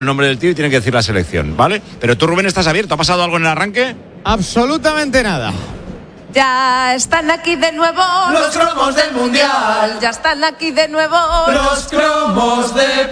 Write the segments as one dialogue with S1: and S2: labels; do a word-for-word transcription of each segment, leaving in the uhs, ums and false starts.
S1: el nombre del tío y tiene que decir la selección, ¿vale? Pero tú, Rubén, ¿estás abierto? ¿Ha pasado algo en el arranque?
S2: Absolutamente nada.
S3: Ya están aquí de nuevo
S4: los cromos del Mundial.
S3: Ya están aquí de nuevo
S4: los cromos de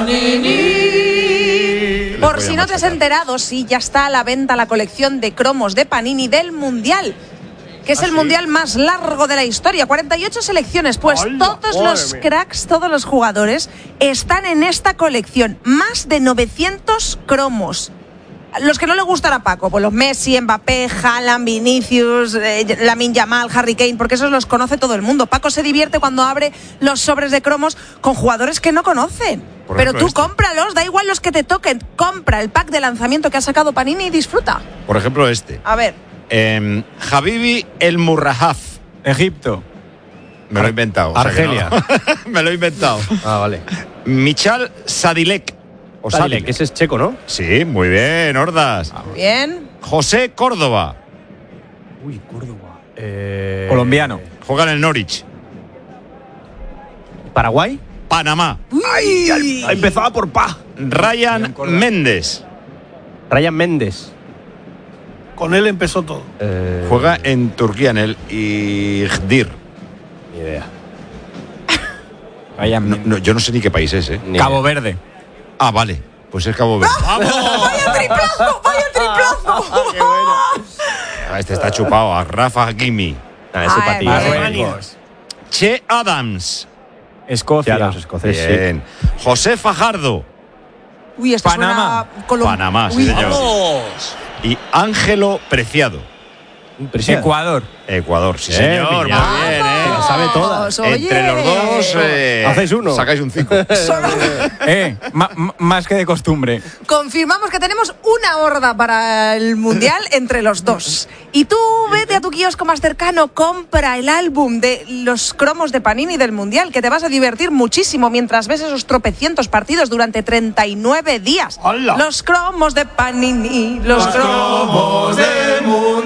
S4: Panini.
S3: Por si no te has enterado, sí, ya está a la venta la colección de cromos de Panini del Mundial, que es
S2: ¿Ah,
S3: el
S2: sí?
S3: mundial más largo de la historia. cuarenta y ocho selecciones, pues
S2: ¡Hola!
S3: todos los
S2: Madre mía.
S3: cracks, todos los jugadores están en esta colección. Más de novecientos cromos. Los que no le gustan a Paco, pues los Messi, Mbappé, Haaland, Vinicius, eh, Lamine Yamal, Harry Kane, porque esos los conoce todo el mundo. Paco se divierte cuando abre los sobres de cromos con jugadores que no conocen.
S1: Por
S3: Pero
S1: ejemplo,
S3: tú
S1: este.
S3: cómpralos, da igual los que te toquen. Compra el pack de lanzamiento que ha sacado Panini y disfruta.
S1: Por ejemplo, este.
S3: A ver.
S1: Eh, Habibi El Murrahaf.
S5: Egipto.
S1: Me lo he inventado. o sea que
S5: Argelia.
S1: no. Me lo he inventado.
S5: Ah, vale.
S1: Michal Sadilek. O
S5: Sadilek, ese es checo, ¿no?
S1: Sí, muy bien, Hordas.
S3: Bien.
S1: José Córdoba.
S5: Uy, Córdoba. Eh...
S2: Colombiano.
S1: Juega en el Norwich.
S5: ¿Paraguay?
S1: Panamá.
S5: Ay, ay, empezaba por pa.
S1: Ryan Méndez.
S5: Ryan Méndez.
S6: Con él empezó todo.
S5: Eh...
S1: Juega en Turquía, en el Igdir.
S5: Ni idea.
S2: Vaya,
S1: No, no, yo no sé ni qué país es, ¿eh?
S5: Ni
S2: Cabo
S5: idea.
S2: Verde.
S1: Ah, vale. Pues es Cabo Verde. ¡Vamos!
S3: ¡Vaya triplazo! ¡Vaya triplazo!
S1: Ah, este está chupado. A Rafa Hakimi.
S5: Ah, ese
S3: Ay,
S5: para ti.
S2: Marruecos.
S1: Che Adams.
S2: Escocia.
S5: Ya, los escoceses, sí.
S1: Bien. José Fajardo.
S3: Uy, esto
S2: Panamá.
S3: suena Colom-
S1: Panamá, sí,
S3: Uy,
S1: señor. Y Ángelo Preciado.
S5: Impresionante.
S2: Ecuador.
S1: Ecuador, sí,
S5: Bien,
S1: señor.
S5: Villar.
S1: Muy bien, ¿eh?
S5: Lo sabe todas.
S3: Oye.
S1: Entre los dos eh,
S5: Hacéis uno.
S1: Sacáis un cinco.
S3: Solo-
S2: Eh, ma- ma- más que de costumbre.
S3: Confirmamos que tenemos una horda para el Mundial entre los dos. Y tú vete a tu kiosco más cercano, compra el álbum de los cromos de Panini del Mundial, que te vas a divertir muchísimo mientras ves esos tropecientos partidos durante treinta y nueve días.
S6: ¡Hala!
S3: Los cromos de Panini, los,
S4: Los
S3: cromos.
S4: cromos del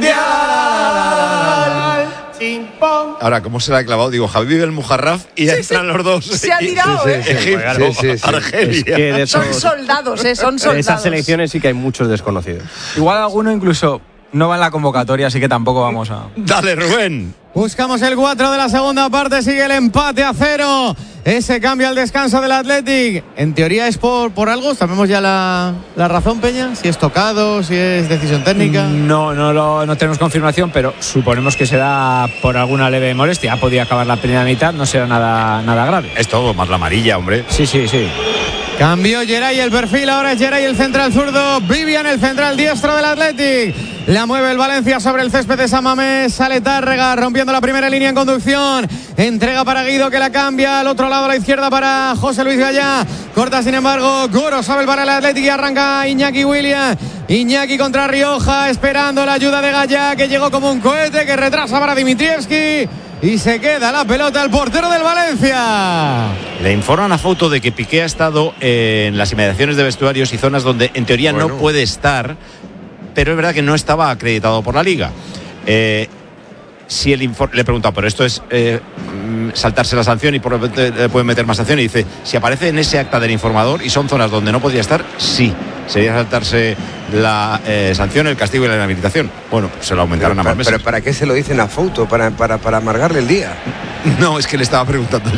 S4: Mundial.
S6: Chimpón.
S1: Ahora, ¿cómo se la ha clavado? Digo, Javi el Mujarraf y ya entran los dos.
S3: Se ha
S1: Y-
S3: tirado,
S1: sí,
S3: ¿eh?
S1: sí, Egipto,
S5: Sí, sí, sí.
S1: Argelia.
S5: Es que de
S3: Son
S5: esos-
S3: soldados, ¿eh? Son
S5: de
S3: soldados.
S5: esas selecciones sí que hay muchos desconocidos.
S2: Igual alguno incluso no va en la convocatoria, así que tampoco vamos a...
S1: Dale, Rubén.
S2: Buscamos el cuatro de la segunda parte, sigue el empate a cero. Ese cambio al descanso del Athletic. En teoría es por, por algo, sabemos ya la, la razón, Peña, si es tocado, si es decisión técnica.
S7: No, no, lo, no tenemos confirmación, pero suponemos que será por alguna leve molestia. Podía acabar la primera mitad, no será nada, nada grave.
S1: Es todo, más la amarilla, hombre.
S7: Sí, sí, sí.
S2: Cambió Geray el perfil, ahora es Geray el central zurdo, Vivian el central diestro del Athletic. La mueve el Valencia sobre el césped de San Mamés, sale Tárrega rompiendo la primera línea en conducción. Entrega para Guido que la cambia al otro lado a la izquierda para José Luis Gallá. Corta sin embargo Goro, sabe para el Athletic y arranca Iñaki Williams. Iñaki contra Rioja, esperando la ayuda de Gallá que llegó como un cohete que retrasa para Dimitrievski. Y se queda la pelota el portero del Valencia.
S1: Le informan a Foto de que Piqué ha estado en las inmediaciones de vestuarios y zonas donde en teoría
S5: Bueno.
S1: no puede estar, pero es verdad que no estaba acreditado por la Liga. Eh, si el infor- le he preguntado, pero esto es eh, mm, saltarse la sanción y por lo tanto le pueden meter más sanción. Y dice, si aparece en ese acta del informador y son zonas donde no podría estar, sí, sería saltarse la eh, sanción, el castigo y la inhabilitación. Bueno, pues se lo aumentaron
S8: Pero,
S1: a más
S8: para,
S1: meses.
S8: pero ¿para qué se lo dicen a Fouto? Para, para, para amargarle el día.
S1: No, es que le estaba preguntando.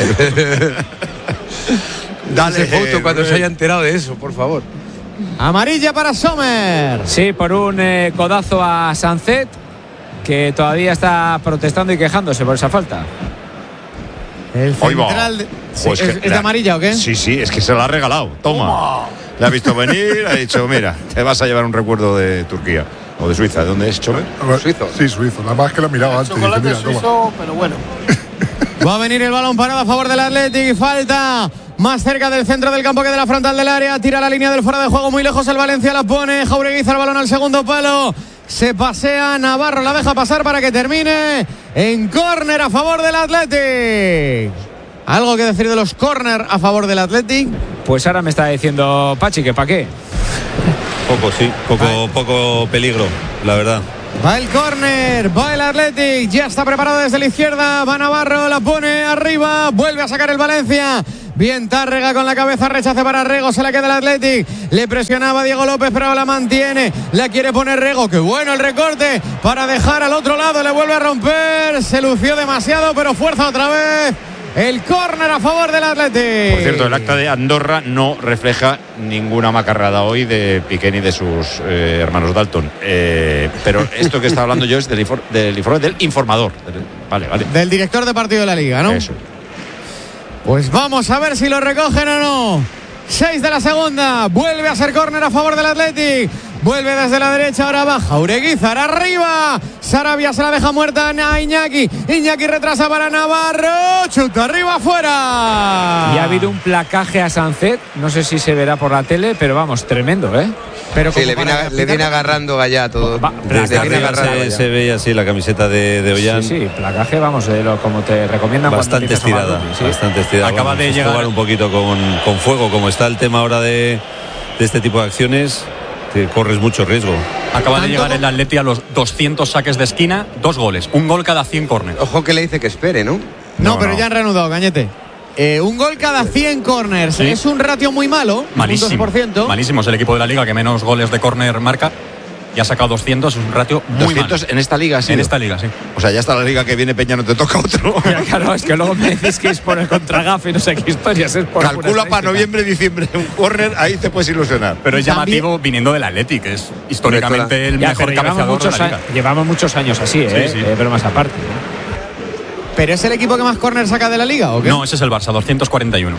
S8: Dale, Fouto,
S1: eh,
S8: cuando se
S1: Rubén.
S8: haya enterado de eso, por favor.
S2: Amarilla para Sommer.
S7: Sí, por un eh, codazo a Sancet, que todavía está protestando y quejándose por esa falta.
S2: El
S1: Ahí va.
S2: central. de-
S1: Pues
S2: ¿Es,
S1: que
S2: es de
S1: la-
S2: amarilla o qué?
S1: Sí, sí, es que se la ha regalado. Toma. Le ha visto venir, ha dicho, mira, te vas a llevar un recuerdo de Turquía. O de Suiza. ¿De dónde es, Chomer?
S8: Suizo.
S9: Sí, suizo. Nada más que la miraba antes.
S6: Chocolate
S9: Dice, mira, toma.
S6: suizo, pero bueno.
S2: Va a venir el balón parado a favor del Athletic. Falta más cerca del centro del campo que de la frontal del área. Tira la línea del fuera de juego muy lejos. El Valencia la pone. Jaureguiza el balón al segundo palo. Se pasea Navarro. La deja pasar para que termine en córner a favor del Athletic. ¿Algo que decir de los córner a favor del Athletic?
S7: Pues ahora me está diciendo Pachi que para qué.
S10: Poco, sí, poco, poco peligro, la verdad.
S2: Va el córner, va el Athletic, ya está preparado desde la izquierda, va Navarro, la pone arriba, vuelve a sacar el Valencia. Bien Tárrega con la cabeza, rechace para Rego, se la queda el Athletic. Le presionaba Diego López, pero la mantiene. La quiere poner Rego, qué bueno el recorte para dejar al otro lado, le vuelve a romper. Se lució demasiado, pero fuerza otra vez. El córner a favor del Athletic.
S1: Por cierto, el acta de Andorra no refleja ninguna macarrada hoy de Piqué ni de sus eh, hermanos Dalton. Eh, pero esto que está hablando yo es del, infor del informe del informador. Vale, vale.
S2: Del director de partido de la Liga, ¿no?
S1: Eso.
S2: Pues vamos a ver si lo recogen o no. seis de la segunda. Vuelve a ser córner a favor del Athletic. Vuelve desde la derecha, ahora baja Ureguizar, arriba. Sarabia se la deja muerta a Iñaki. Iñaki retrasa para Navarro. Chuta arriba, afuera.
S7: Y ha habido un placaje a Sancet. No sé si se verá por la tele, pero vamos, tremendo, ¿eh?
S2: Pero
S8: sí, le viene, le viene agarrando Gallá todo.
S7: Va,
S10: Desde
S7: placaje,
S10: arriba se, se veía así la camiseta de, de Ollán.
S7: Sí, sí, placaje, vamos, de lo, como te recomiendan.
S10: Bastante estirada,
S7: ¿sí?
S10: bastante estirada.
S11: Acaba
S10: Vamos,
S11: de llegar
S10: jugar un poquito con, con fuego, como está el tema ahora de, de este tipo de acciones. Te corres mucho riesgo.
S11: Acaba de llegar el Atleti a los doscientos saques de esquina, dos goles, un gol cada cien córneres.
S8: Ojo que le dice que espere, ¿no?
S2: No,
S1: No,
S2: pero
S1: no.
S2: ya han reanudado, Cañete. Eh, un gol cada cien corners.
S11: Sí.
S2: Es un ratio muy malo.
S11: Malísimo.
S2: Un dos por ciento.
S11: Malísimo. Es el equipo de la Liga que menos goles de córner marca. Y ha sacado doscientos, es un ratio muy
S1: doscientos
S11: malo.
S1: en esta liga, sí.
S11: En esta liga, sí.
S1: O sea, ya está la liga que viene, Peña, no te toca otro.
S7: Ya, claro, es que luego me decís que es por el contragafe y no sé qué historias. Es por
S1: Calcula para noviembre, diciembre un córner, ahí te puedes ilusionar.
S11: Pero es
S2: También-
S11: llamativo viniendo del Atleti, que es históricamente el
S7: Ya,
S11: mejor
S7: pero llevamos
S11: cabeceador de
S7: muchos,
S11: la Liga.
S7: a- llevamos muchos años así, ¿eh?
S11: Sí, sí.
S7: Eh, bromas aparte. ¿eh?
S2: ¿Pero es el equipo que más corners saca de la Liga o qué?
S11: No, ese es el Barça, doscientos cuarenta y uno.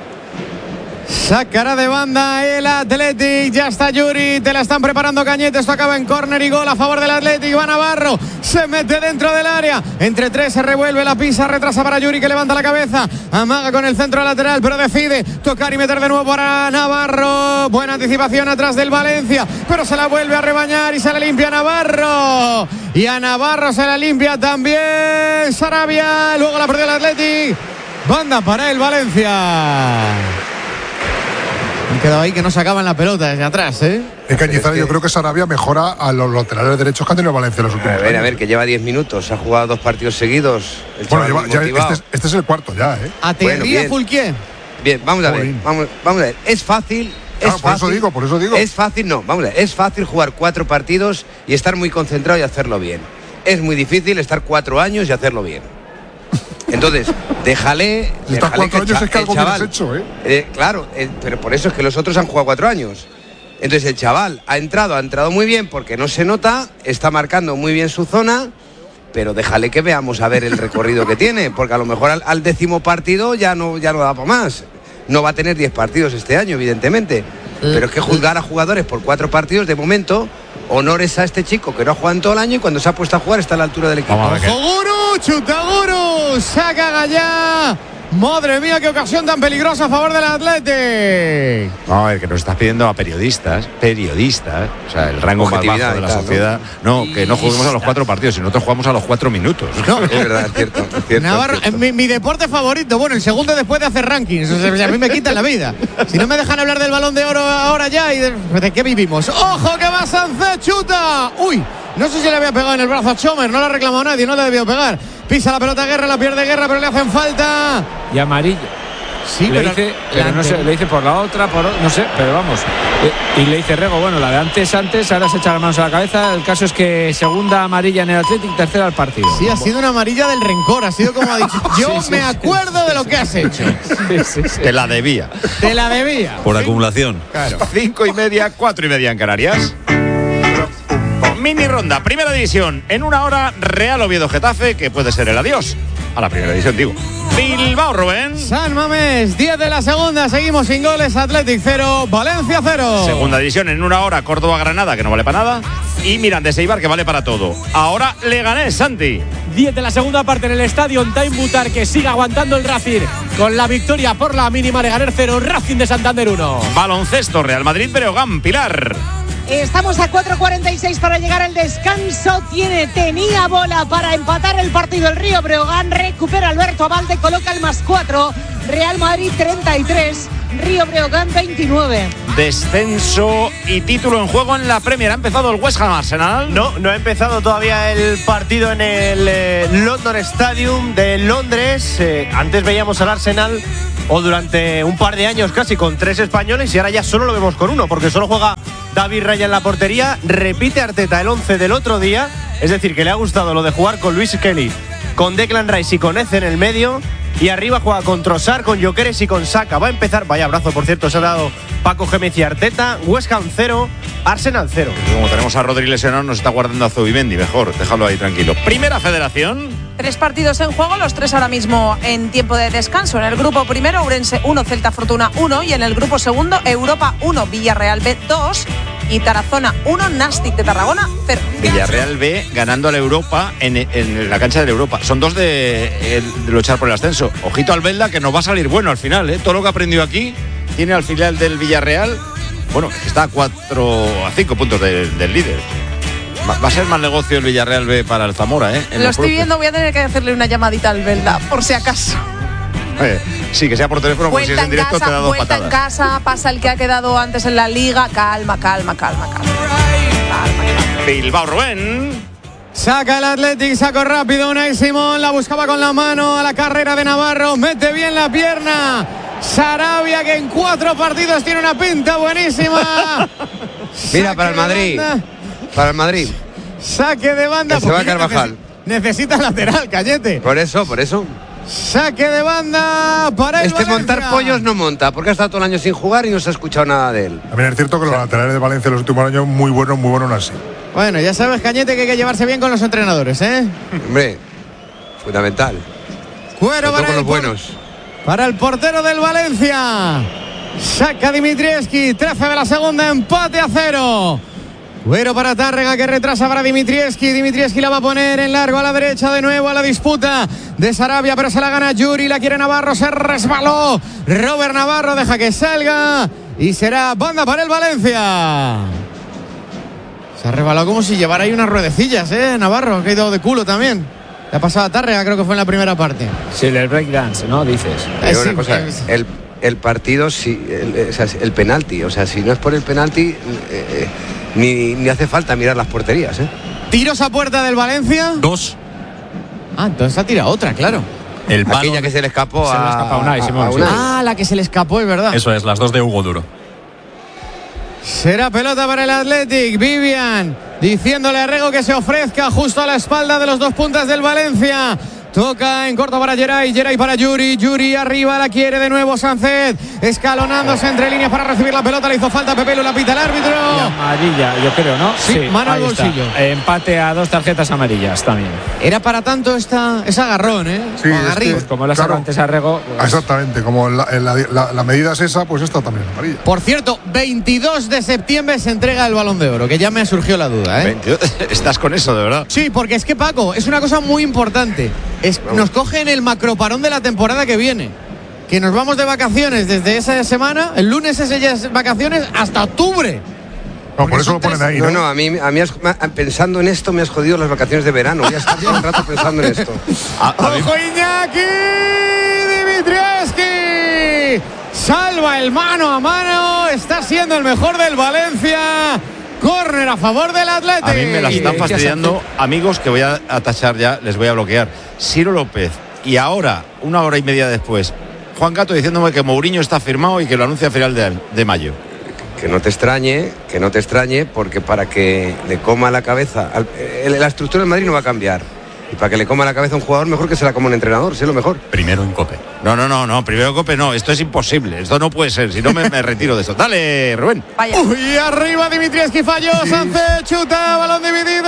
S2: Sacará de banda el Athletic. Ya está Yuri. Te la están preparando, Cañete. Esto acaba en córner y gol a favor del Athletic. Va Navarro. Se mete dentro del área. Entre tres se revuelve la pisa. Retrasa para Yuri, que levanta la cabeza. Amaga con el centro lateral, pero decide tocar y meter de nuevo para Navarro. Buena anticipación atrás del Valencia, pero se la vuelve a rebañar y se la limpia Navarro. Y a Navarro se la limpia también Sarabia. Luego la perdió el Athletic. Banda para el Valencia. Han quedado ahí que no sacaban la pelota desde atrás, ¿eh?
S9: En Cañizares
S8: es que-
S9: yo creo que Sarabia mejora a los laterales derechos que han tenido Valencia en los últimos
S8: A ver, a
S9: años.
S8: ver, que lleva diez minutos, ha jugado dos partidos seguidos. El
S9: Bueno,
S8: chaval
S9: lleva-
S8: muy
S9: ya
S8: motivado.
S9: este, es, este es el cuarto ya, ¿eh?
S2: A
S8: Bueno,
S2: Terría
S8: bien.
S2: Fulquier.
S8: Bien, vamos a ver,
S9: Jolín.
S8: vamos, vamos a ver. Es fácil. Es
S9: Claro, por eso
S8: fácil,
S9: digo, por eso digo.
S8: Es fácil, no, vamos a ver. Es fácil jugar cuatro partidos y estar muy concentrado y hacerlo bien. Es muy difícil estar cuatro años y hacerlo bien. Entonces, déjale.
S9: Si estás
S8: déjale
S9: cuatro
S8: el
S9: años
S8: cha-
S9: es que
S8: el
S9: algo bien has
S8: chaval-
S9: hecho, ¿eh?
S8: Eh, claro, eh, pero por eso es que los otros han jugado cuatro años. Entonces el chaval ha entrado, ha entrado muy bien porque no se nota, está marcando muy bien su zona, pero déjale que veamos a ver el recorrido que tiene, porque a lo mejor al, al décimo partido ya no, ya no da para más. No va a tener diez partidos este año, evidentemente. Pero es que juzgar a jugadores por cuatro partidos, de momento, honores a este chico que no ha jugado en todo el año y cuando se ha puesto a jugar está a la altura del equipo.
S1: Vamos a ver qué-
S2: ¡Ojo, Guru! ¡Chuta Guru! ¡Saca Gallá! ¡Madre mía, qué ocasión tan peligrosa a favor del Athletic!
S1: Vamos a ver, que nos estás pidiendo a periodistas, periodistas, o sea, el rango más
S8: Objetividad
S1: bajo de
S8: y
S1: la
S8: tal, ¿no?
S1: sociedad. No, que no juguemos a los cuatro partidos, sino nosotros jugamos a los cuatro minutos.
S8: Es verdad, es cierto. Es cierto,
S2: Navarro,
S8: es cierto.
S2: eh, mi, mi deporte favorito, bueno, el segundo después de hacer rankings. O sea, a mí me quitan la vida. Si no me dejan hablar del Balón de Oro ahora ya, ¿y de, de qué vivimos? ¡Ojo que va Sánchez! ¡Chuta! ¡Uy! No sé si le había pegado en el brazo a Chomer, no le ha reclamado nadie, no le debió pegar. Pisa la pelota Guerra, la pierde Guerra, pero le hacen falta.
S7: Y amarilla.
S2: Sí,
S7: le
S2: pero
S7: dice,
S2: la
S7: pero no sé,
S2: anterior-
S7: le dice por la otra, por o- no sé, pero vamos. Eh, Y le dice Rego, bueno, la de antes, antes, ahora se echa las manos a la cabeza. El caso es que segunda amarilla en el Athletic, tercera al partido.
S2: Sí, ha sido una amarilla del rencor, ha sido como ha dicho. Yo
S7: Sí, sí,
S2: me
S7: sí.
S2: acuerdo de lo que has hecho.
S7: Sí, sí, sí.
S1: Te la debía.
S2: Te la debía.
S10: Por acumulación.
S1: Claro. Cinco y media, cuatro y media en Canarias. Mini ronda, primera división. En una hora, Real Oviedo Getafe, que puede ser el adiós a la primera división, digo. Bilbao, Rubén.
S2: San Mamés, diez de la segunda, seguimos sin goles, Athletic cero, Valencia cero.
S1: Segunda división en una hora, Córdoba-Granada, que no vale para nada. Y Mirandés-Eibar, que vale para todo. Ahora Leganés, Santi.
S12: diez de la segunda parte en el estadio Time Butar, que sigue aguantando el Racing con la victoria por la mínima. Leganés cero, Racing de Santander uno.
S1: Baloncesto, Real Madrid-Breogán, Pilar.
S13: Estamos a cuatro cuarenta y seis para llegar al descanso. Tiene, tenía bola para empatar el partido el Río Breogán. Recupera Alberto Abalde, coloca el más cuatro. Real Madrid treinta y tres, Río Breogán veintinueve.
S1: Descenso y título en juego en la Premier. ¿Ha empezado el West Ham Arsenal?
S5: No, no ha empezado todavía el partido en el eh, London Stadium de Londres. Eh, antes veíamos al Arsenal, o durante un par de años casi, con tres españoles, y ahora ya solo lo vemos con uno, porque solo juega David Raya en la portería. Repite Arteta el once del otro día, es decir, que le ha gustado lo de jugar con Luis Kelly, con Declan Rice y con Eze en el medio. Y arriba juega con Trossard, con Gyökeres y con Saka. Va a empezar, vaya abrazo, por cierto, se ha dado Paco Gémez y Arteta. West Ham cero, Arsenal cero.
S1: Como tenemos a Rodri lesionado, nos está guardando a Zubimendi. Mejor, déjalo ahí tranquilo. Primera Federación.
S3: Tres partidos en juego, los tres ahora mismo en tiempo de descanso. En el grupo primero, Ourense uno, Celta Fortuna uno. Y en el grupo segundo, Europa uno, Villarreal B dos. Y Tarazona uno, Nastic de Tarragona cero.
S1: Villarreal B ganando a la Europa en, en la cancha de la Europa. Son dos de, de luchar por el ascenso. Ojito al Belda, que nos va a salir bueno al final, ¿eh? Todo lo que ha aprendido aquí tiene al final del Villarreal. Bueno, está a cuatro, a cinco puntos de, del líder. Va, va a ser más negocio el Villarreal B para el Zamora, ¿eh? En
S3: Lo estoy viendo, voy a tener que hacerle una llamadita al Belda, por si acaso.
S1: Eh, sí, que sea por teléfono, porque si es en directo
S3: casa,
S1: te da dos
S3: vuelta
S1: patadas.
S3: en casa, pasa el que ha quedado antes en la liga. Calma, calma, calma, calma.
S1: Bilbao, Rubén.
S2: Saca el Athletic, saco rápido. Unai Simón la buscaba con la mano a la carrera de Navarro. Mete bien la pierna. Sarabia, que en cuatro partidos tiene una pinta buenísima.
S8: Mira, para el Madrid. Para el Madrid.
S2: Saque de banda.
S8: Que se va a Carvajal.
S2: Necesita lateral, Cañete.
S8: Por eso, por eso.
S2: Saque de banda para el
S8: Este
S2: Valencia.
S8: montar pollos no monta, porque ha estado todo el año sin jugar y no se ha escuchado nada de él.
S9: También es cierto que los laterales de Valencia en los últimos años muy buenos, muy buenos así.
S2: Bueno, ya sabes, Cañete, que hay que llevarse bien con los entrenadores, ¿eh?
S8: Hombre, fundamental.
S2: Cuero para
S8: con
S2: el,
S8: los buenos.
S2: Para el portero del Valencia. Saca Dimitrievski, trece de la segunda, empate a cero. Cuero para Tárrega, que retrasa para Dimitrievski. Dimitrievski la va a poner en largo a la derecha de nuevo a la disputa de Sarabia, pero se la gana Yuri, la quiere Navarro, se resbaló. Robert Navarro deja que salga y será banda para el Valencia. Se ha resbalado como si llevara ahí unas ruedecillas, ¿eh? Navarro, que ha ido de culo también. Le ha pasado a Tárrega, creo que fue en la primera parte.
S7: Sí, el breakdance, ¿no? Dices.
S8: Pero una cosa, el, el partido, si, el, o sea, el penalti, o sea, si no es por el penalti, eh, ni, ni hace falta mirar las porterías, ¿eh?
S2: Tiros a puerta del Valencia.
S11: Dos.
S2: Ah, entonces ha tirado otra, claro.
S11: El palo.
S8: Aquella que se le escapó
S7: Se
S8: a,
S7: le escapa a Unai,
S8: a-
S7: Simón,
S8: a
S7: sí.
S8: Unai.
S2: Ah, la que se le escapó, es verdad.
S11: Eso es, las dos de Hugo Duro.
S2: Será pelota para el Athletic. Vivian diciéndole a Rego que se ofrezca justo a la espalda de los dos puntas del Valencia. Toca en corto para Geray, Geray para Yuri, Yuri arriba, la quiere de nuevo Sánchez, escalonándose entre líneas para recibir la pelota, le hizo falta Pepe, lo la pita el árbitro.
S7: Y amarilla, yo creo, ¿no?
S2: Sí, mano al
S7: ahí está.
S2: bolsillo.
S7: Empate a dos tarjetas amarillas también.
S2: Era para tanto esta, ese agarrón, ¿eh?
S9: Sí,
S2: O
S9: es
S2: agarrín.
S9: que-
S7: Pues como la
S9: Claro.
S7: sacó antes a Rego. pues-
S9: Exactamente, como la, la- la- la medida es esa, pues esta también es amarilla.
S2: Por cierto, veintidós de septiembre se entrega el Balón de Oro, que ya me surgió la duda, ¿eh?
S1: veintidós. Estás con eso, de verdad.
S2: Sí, porque es que Paco, es una cosa muy importante. Es, nos cogen el macroparón de la temporada que viene. Que nos vamos de vacaciones desde esa semana, el lunes ese ya es vacaciones, hasta octubre.
S9: No, por eso lo ponen ahí,
S8: No,
S9: ¿no?
S8: no, a mí, a mí has- ma- pensando en esto me has jodido las vacaciones de verano. Ya estás todo el rato pensando en esto.
S1: A- a mí-
S2: ¡Ojo Iñaki! ¡Dimitrievski! Salva el mano a mano. Está siendo el mejor del Valencia. Córner a favor del Atlético.
S1: A mí me las
S7: Y
S1: están
S7: de-
S1: fastidiando amigos que voy a tachar ya, les voy a bloquear. Ciro López y ahora, una hora y media después, Juan Gato diciéndome que Mourinho está firmado y que lo anuncia a final de, de mayo.
S8: Que no te extrañe, que no te extrañe, porque para que le coma la cabeza, al- eh, la estructura del Madrid no va a cambiar. Y para que le coma la cabeza a un jugador, mejor que se la coma un entrenador, sé lo mejor.
S11: Primero en Cope.
S1: No, no, no, no, primero Cope no, esto es imposible, esto no puede ser, si no me, me retiro de esto. Dale, Rubén.
S3: Vaya.
S2: Uy, arriba Dimitrievski falló. Sánchez chuta, balón dividido.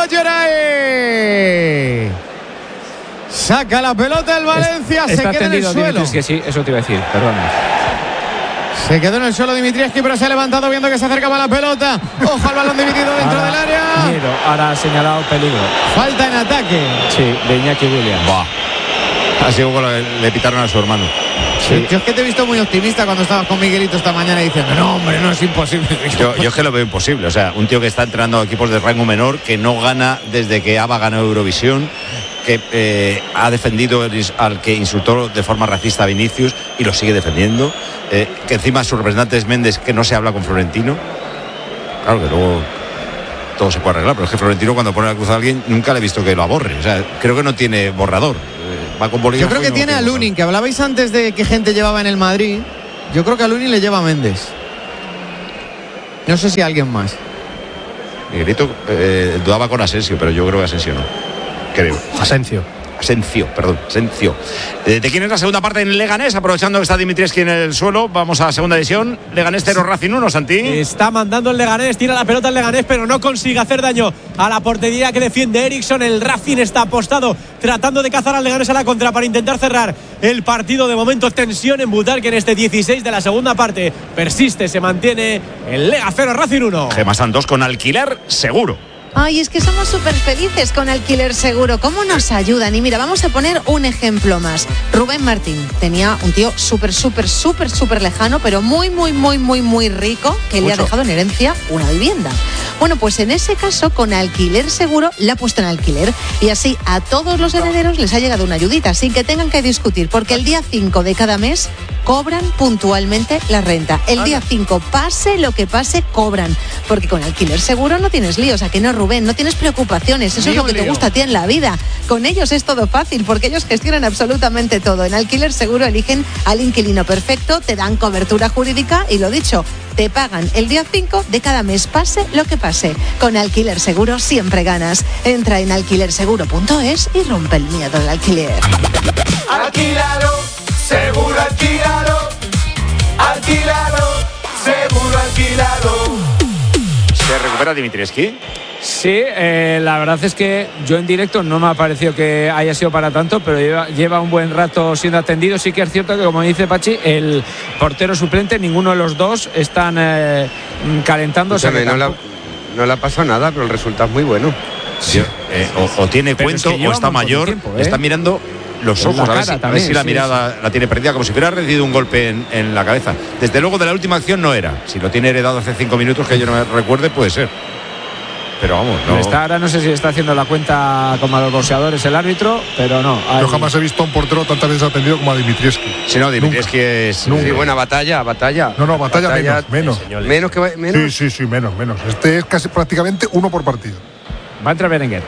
S2: Geray. Saca la pelota el Valencia, se
S7: Está
S2: queda en el
S7: tendido
S2: suelo.
S7: Dimitrievski, sí, eso te iba a decir, perdona.
S2: Se quedó en el suelo Dimitrievski, pero se ha levantado viendo que se acercaba la pelota. Ojo al balón dividido dentro
S7: Ahora,
S2: del área.
S7: miedo, ahora ha señalado peligro.
S2: Falta en ataque.
S7: Sí, de Iñaki Williams.
S1: Buah. Así como le, le pitaron a su hermano.
S7: Sí.
S2: Yo es que te he visto muy optimista cuando estabas con Miguelito esta mañana diciendo, no, hombre, no es imposible.
S1: Yo, yo es que lo veo imposible, o sea, un tío que está entrenando a equipos de rango menor, que no gana desde que ABBA ganó Eurovisión, que eh, ha defendido al que insultó de forma racista a Vinicius y lo sigue defendiendo, eh, que encima su representante es Méndez, que no se habla con Florentino. Claro que luego todo se puede arreglar, pero es que Florentino cuando pone la cruz a alguien nunca le he visto que lo aborre. O sea, creo que no tiene borrador. Eh, va con bolígrafo.
S2: Yo creo que
S1: no
S2: tiene a Lunin, que hablabais antes de qué gente llevaba en el Madrid. Yo creo que a Lunin le lleva a Méndez. No sé si a alguien más.
S1: Miguelito eh, dudaba con Asensio, pero yo creo que Asensio no. Creo.
S5: Asensio.
S1: Asensio, perdón, Asensio. Eh, ¿De quién es la segunda parte en Leganés? Aprovechando que está Dimitrievski en el suelo, vamos a la segunda división. Leganés cero, Racing uno, Santi.
S12: Está mandando el Leganés, tira la pelota el Leganés, pero no consigue hacer daño a la portería que defiende Eriksson. El Racing está apostado, tratando de cazar al Leganés a la contra para intentar cerrar el partido. De momento, tensión en Butarque en este dieciséis de la segunda parte. Persiste, se mantiene el Lega cero, Racing uno.
S1: Gema Santos con alquiler seguro.
S14: Ay, es que somos súper felices con Alquiler Seguro. ¿Cómo nos ayudan? Y mira, vamos a poner un ejemplo más. Rubén Martín tenía un tío súper, súper, súper, súper lejano, pero muy, muy, muy, muy, muy rico, que Mucho. le ha dejado en herencia una vivienda. Bueno, pues en ese caso, con Alquiler Seguro, le ha puesto en alquiler. Y así a todos los herederos les ha llegado una ayudita, sin que tengan que discutir, porque el día cinco de cada mes cobran puntualmente la renta. El día cinco, pase lo que pase, cobran. Porque con Alquiler Seguro no tienes líos, ¿a que no, Rubén? No tienes preocupaciones, eso es lo que te gusta a ti en la vida. Con ellos es todo fácil, porque ellos gestionan absolutamente todo. En Alquiler Seguro eligen al inquilino perfecto, te dan cobertura jurídica y, lo dicho, te pagan el día cinco de cada mes, pase lo que pase. Con Alquiler Seguro siempre ganas. Entra en alquiler seguro punto es y rompe el miedo del alquiler.
S4: Alquilalo, seguro alquilalo. Alquilalo, seguro alquilalo.
S1: ¿Se recupera Dimitrievski?
S7: Sí, eh, la verdad es que yo en directo no me ha parecido que haya sido para tanto, pero lleva, lleva un buen rato siendo atendido. Sí que es cierto que, como dice Pachi, el portero suplente, ninguno de los dos están eh, calentándose.
S8: Escúchame, no, la, no le ha pasado nada, pero el resultado es muy bueno.
S1: Sí, eh, o, o tiene pero cuento es que o está mayor, tiempo, ¿eh? Está mirando los ojos, a ver, si, también, a ver si la sí, mirada sí. la tiene perdida, como si hubiera recibido un golpe en, en la cabeza. Desde luego, de la última acción no era. Si lo tiene heredado hace cinco minutos, que yo no me recuerde, puede ser. Pero vamos, no.
S7: Está, ahora no sé si está haciendo la cuenta como a los boxeadores el árbitro, pero no. Hay...
S9: Yo jamás he visto a un portero tantas veces atendido como a Dimitrievski.
S1: Sí, no, Dimitrievski es.
S8: Nunca. Sí, buena batalla, batalla.
S9: No, no, batalla, batalla menos. Menos.
S8: Menos que menos.
S9: Sí, sí, sí, menos, menos. Este es casi prácticamente uno por partido.
S7: Va a entrar Berenguer.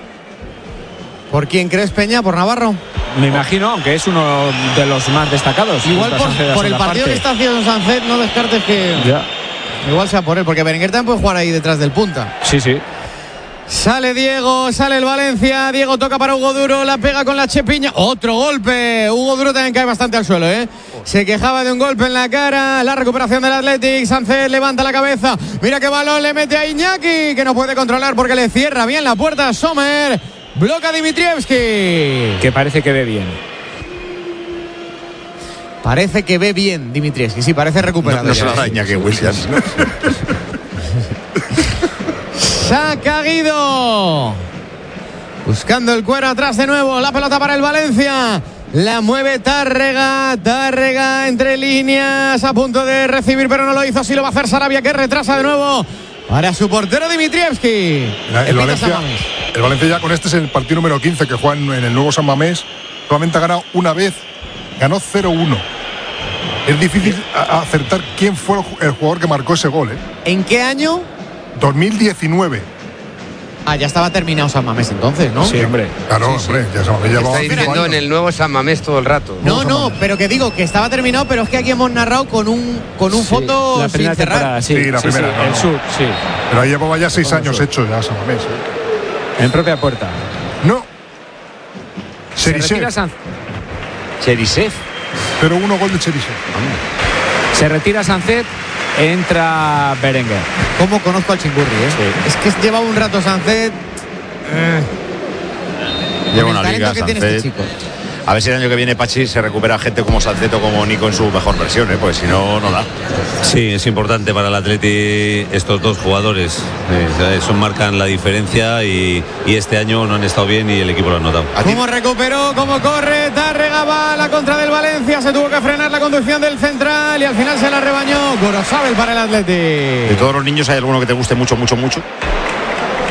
S2: ¿Por quién crees, Peña? ¿Por Navarro?
S7: Me imagino, aunque es uno de los más destacados.
S2: Igual por, por el partido parte. que está haciendo Sancet, no descartes que. Ya. Igual sea por él, porque Berenguer también puede jugar ahí detrás del punta.
S7: Sí, sí.
S2: Sale Diego, sale el Valencia. Diego toca para Hugo Duro, la pega con la Chepiña. Otro golpe. Hugo Duro también cae bastante al suelo, ¿eh? Se quejaba de un golpe en la cara. La recuperación del Athletic. Sánchez levanta la cabeza. Mira qué balón le mete a Iñaki, que no puede controlar porque le cierra bien la puerta a Sommer. Bloca Dimitrievski,
S7: que parece que ve bien.
S2: Parece que ve bien Dimitrievski, sí, parece recuperado.
S1: No, no se la da Iñaki Williams.
S2: Saca Guido. Buscando el cuero atrás de nuevo. La pelota para el Valencia. La mueve Tárrega. Tárrega entre líneas. A punto de recibir, pero no lo hizo. Así lo va a hacer Sarabia, que retrasa de nuevo para su portero Dimitrievski.
S9: El Valencia, el Valencia ya con este es el partido número quince que juega en el nuevo San Mamés. Solamente ha ganado una vez. Ganó cero uno. Es difícil acertar quién fue el jugador que marcó ese gol, ¿eh?
S2: ¿En qué año?
S9: dos mil diecinueve.
S2: Ah, ya estaba terminado San Mamés entonces, ¿no?
S9: Sí, hombre. Claro, sí, hombre. Sí. Ya San Mamés
S8: está diciendo en el nuevo San Mamés todo el rato.
S2: No, no, pero que digo que estaba terminado, pero es que aquí hemos narrado con un con un sí, fondo
S7: la
S2: sin cerrar.
S7: Sí,
S9: sí, la
S7: sí,
S9: primera.
S7: Sí,
S9: no,
S7: el
S9: no.
S7: sur, sí.
S9: Pero ahí llevaba ya seis años hecho ya San Mamés. ¿eh?
S7: En propia puerta.
S9: No.
S7: Cherisev.
S1: Cherisev.
S9: Pero uno gol de Cherisev.
S7: Se retira Sancet. Entra Berenguer.
S2: ¿Cómo conozco al Chingurri, eh? Sí. Es que lleva un rato Sancet. Eh.
S1: Lleva una liga Sancet. Este a ver si el año que viene Pachi se recupera gente como Sancet o como Nico en su mejor versión, ¿eh? Pues si no, no da.
S10: Sí, es importante para el Atleti estos dos jugadores. Eh, son marcan la diferencia y, y este año no han estado bien y el equipo lo ha notado.
S2: ¿Cómo recuperó? ¿Cómo corre? Tárrega va a la contra del Valencia. Se tuvo que frenar la conducción del central y al final se la rebañó Gorosabel para el Atleti.
S1: ¿De todos los niños hay alguno que te guste mucho, mucho, mucho?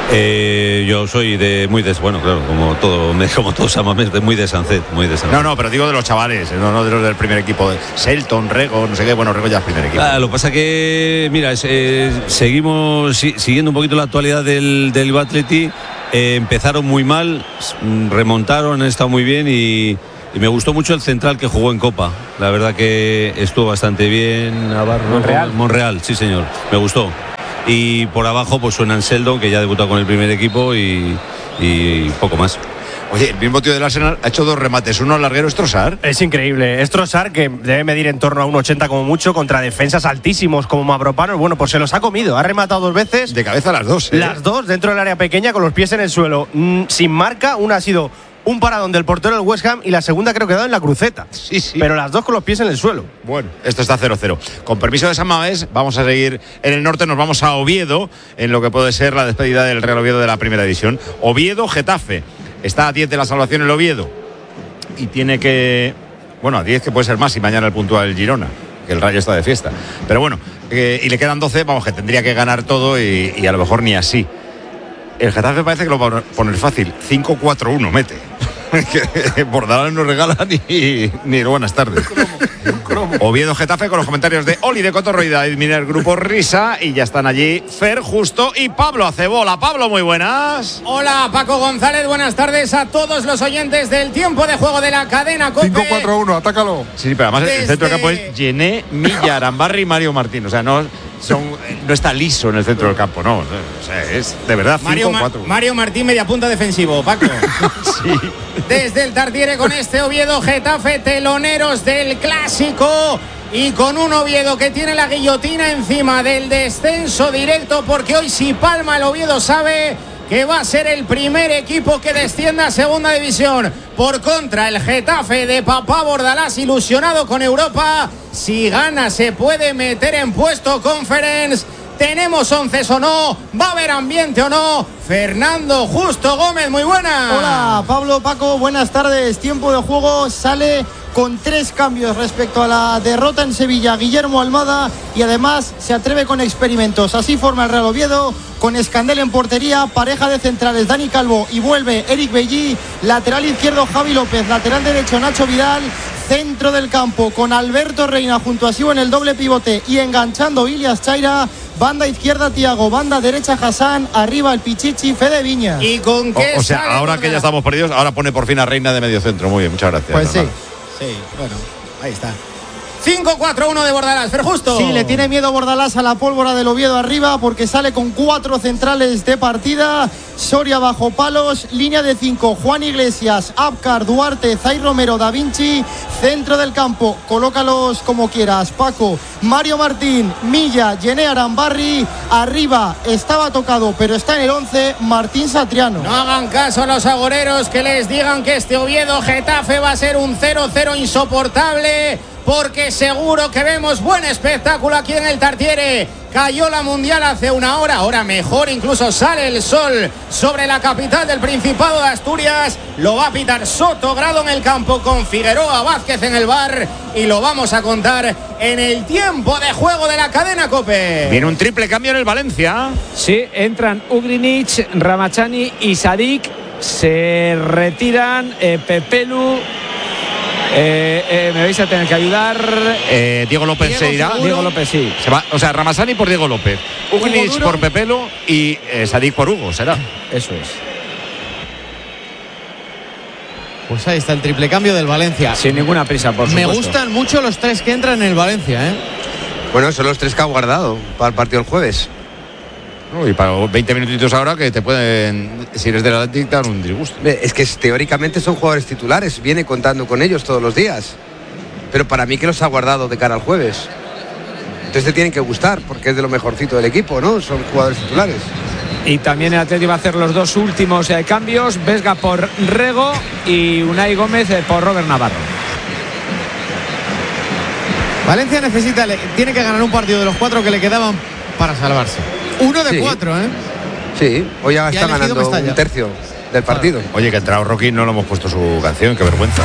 S10: Eh, yo soy de muy de bueno, claro, como todo, como todos amamos, de muy de Sancet, muy de Sancet.
S1: No, no, pero digo de los chavales, no, no de los del primer equipo, de Selton, Rego, no sé qué, bueno, Rego ya es primer equipo.
S10: Ah, lo que pasa que, mira, es, eh, seguimos si, siguiendo un poquito la actualidad del, del Atleti. Eh, empezaron muy mal, remontaron, han estado muy bien y, y me gustó mucho el central que jugó en Copa. La verdad que estuvo bastante bien. Navarro,
S5: Monreal.
S10: Monreal, sí señor, me gustó. Y por abajo pues suena Sheldon, que ya ha debutado con el primer equipo y, y poco más.
S1: Oye, el mismo tío del Arsenal ha hecho dos remates, uno al larguero, es Trossard.
S5: Es increíble, es Trossard, que debe medir en torno a un ochenta como mucho, contra defensas altísimos como Mavropanos. Bueno, pues se los ha comido, ha rematado dos veces.
S1: De cabeza las dos, ¿eh?
S5: Las dos dentro del área pequeña con los pies en el suelo, mm, sin marca. Una ha sido un paradón del portero del West Ham y la segunda creo que ha dado en la cruceta.
S1: Sí, sí.
S5: Pero las dos con los pies en el suelo.
S1: Bueno, esto está cero cero. Con permiso de San Mamés, vamos a seguir en el norte, nos vamos a Oviedo, en lo que puede ser la despedida del Real Oviedo de la primera división. Oviedo-Getafe. Está a diez de la salvación el Oviedo. Y tiene que... Bueno, a diez que puede ser más si mañana el puntúa el Girona, que el Rayo está de fiesta. Pero bueno, eh, y le quedan doce, vamos, que tendría que ganar todo y, y a lo mejor ni así. El Getafe parece que lo va a poner fácil. cinco cuatro uno mete. Que Bordalás no regala ni, ni buenas tardes. Oviedo Getafe con los comentarios de Oli de Cotorro y David Miner, Grupo Risa. Y ya están allí Fer Justo y Pablo Acebola. Pablo, muy buenas.
S2: Hola, Paco González, buenas tardes a todos los oyentes del tiempo de juego de la cadena COPE.
S9: cinco cuatro uno, atácalo.
S1: Sí, pero además Desde... el centro del campo es Gené, Milla, Arambarri y Mario Martín. O sea, no, son, no está liso en el centro del campo, no. O sea, es de verdad
S2: Mario, Ma Mario Martín, media punta defensivo, Paco.
S1: Sí.
S2: Desde el Tartiere con este Oviedo Getafe, teloneros del clásico. Y con un Oviedo que tiene la guillotina encima del descenso directo, porque hoy si palma el Oviedo sabe que va a ser el primer equipo que descienda a segunda división. Por contra, el Getafe de Papá Bordalás, ilusionado con Europa, si gana se puede meter en puesto Conference. ¿Tenemos once o no? ¿Va a haber ambiente o no? Fernando Justo Gómez, muy buena.
S15: Hola, Pablo, Paco, buenas tardes. Tiempo de juego sale con tres cambios respecto a la derrota en Sevilla. Guillermo Almada, y además se atreve con experimentos. Así forma el Real Oviedo, con Escandel en portería, pareja de centrales Dani Calvo y vuelve Eric Bellí, lateral izquierdo Javi López, lateral derecho Nacho Vidal, centro del campo con Alberto Reina junto a Siu en el doble pivote y enganchando Ilias Chaira. Banda izquierda Tiago, banda derecha Hassan, arriba el Pichichi, Fede Viñas.
S2: ¿Y con qué
S1: O, o sea, ahora que ya estamos perdidos, ahora pone por fin a Reina de medio centro. Muy bien, muchas gracias.
S15: Pues sí.
S2: Sí, bueno, ahí está. cinco cuatro uno de Bordalás, pero justo.
S15: Sí, le tiene miedo Bordalás a la pólvora del Oviedo arriba, porque sale con cuatro centrales de partida. Soria bajo palos, línea de cinco, Juan Iglesias, Abkar, Duarte, Zay Romero, Da Vinci, centro del campo, colócalos como quieras, Paco, Mario Martín, Milla, Gené Arambarri, arriba estaba tocado, pero está en el once, Martín Satriano.
S2: No hagan caso a los agoreros que les digan que este Oviedo Getafe va a ser un cero cero insoportable, porque seguro que vemos buen espectáculo aquí en el Tartiere. Cayó la Mundial hace una hora, ahora mejor, incluso sale el sol sobre la capital del Principado de Asturias. Lo va a pitar Soto Grado en el campo con Figueroa Vázquez en el bar, y lo vamos a contar en el tiempo de juego de la cadena COPE.
S1: Viene un triple cambio en el Valencia.
S7: Sí, entran Ugrinic, Ramachani y Sadik. Se retiran eh, Pepelu. Eh, eh, me vais a tener que ayudar.
S1: Eh, Diego López
S7: Diego
S1: se irá.
S7: seguro. Diego López, sí.
S1: Se va, o sea, Ramasani por Diego López, Ugrinic por Pepelo y eh, Sadik por Hugo, será.
S7: Eso es.
S2: Pues ahí está el triple cambio del Valencia.
S7: Sin ninguna prisa, por
S2: Me
S7: supuesto.
S2: gustan mucho los tres que entran en el Valencia, ¿eh?
S8: Bueno, son los tres que ha guardado para el partido del jueves.
S1: No, y para veinte minutitos ahora que te pueden, si eres del Atlético, dar un disgusto.
S8: Es que teóricamente son jugadores titulares, viene contando con ellos todos los días. Pero para mí que los ha guardado de cara al jueves. Entonces te tienen que gustar, porque es de lo mejorcito del equipo, ¿no? Son jugadores titulares.
S7: Y también el Atlético va a hacer los dos últimos eh, cambios. Vesga por Rego y Unai Gómez eh, por Robert Navarro.
S2: Valencia necesita, tiene que ganar un partido de los cuatro que le quedaban para salvarse. Uno de
S8: Sí.
S2: cuatro, ¿eh?
S8: Sí, hoy ya
S2: Y
S8: está
S2: ha elegido
S8: ganando
S2: Mestalla.
S8: un tercio del partido.
S1: Oye, que ha entrado Rocky, no le hemos puesto su canción, qué vergüenza.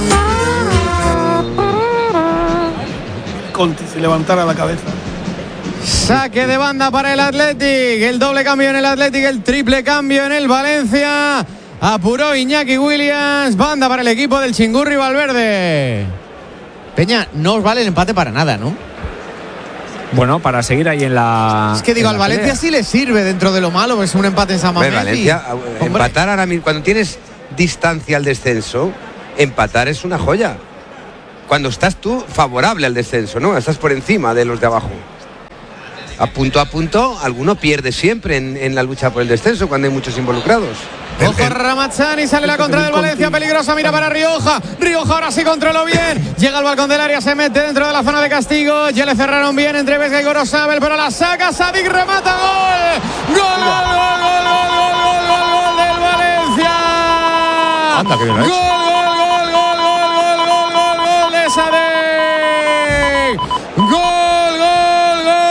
S6: Conti, si levantara la cabeza.
S2: Saque de banda para el Athletic. El doble cambio en el Athletic, el triple cambio en el Valencia. Apuró Iñaki Williams. Banda para el equipo del Chingurri Valverde.
S16: Peña, no os vale el empate para nada, ¿no?
S7: Bueno, para seguir ahí en la.
S16: Es que digo, al Valencia pelea. Sí le sirve dentro de lo malo, es un empate en San Mamés.
S8: Valencia, y, empatar ahora mismo, cuando tienes distancia al descenso, empatar es una joya. Cuando estás tú favorable al descenso, ¿no? Estás por encima de los de abajo. A punto a punto, alguno pierde siempre en, en la lucha por el descenso cuando hay muchos involucrados.
S2: Ojo Ramazzani, sale la contra del Valencia, peligrosa, mira para Rioja. Rioja ahora sí controló bien. Llega al balcón del área, se mete dentro de la zona de castigo. Ya le cerraron bien entre Vesga y Gorosabel, pero la saca Sadik, remata, gol. Gol, gol, gol, gol, gol, gol, gol, gol, gol del Valencia.
S1: Anda, que bien lo ha hecho.
S2: Gol, gol, gol, gol, gol, gol, gol, gol, gol de Sadik. Gol, gol, gol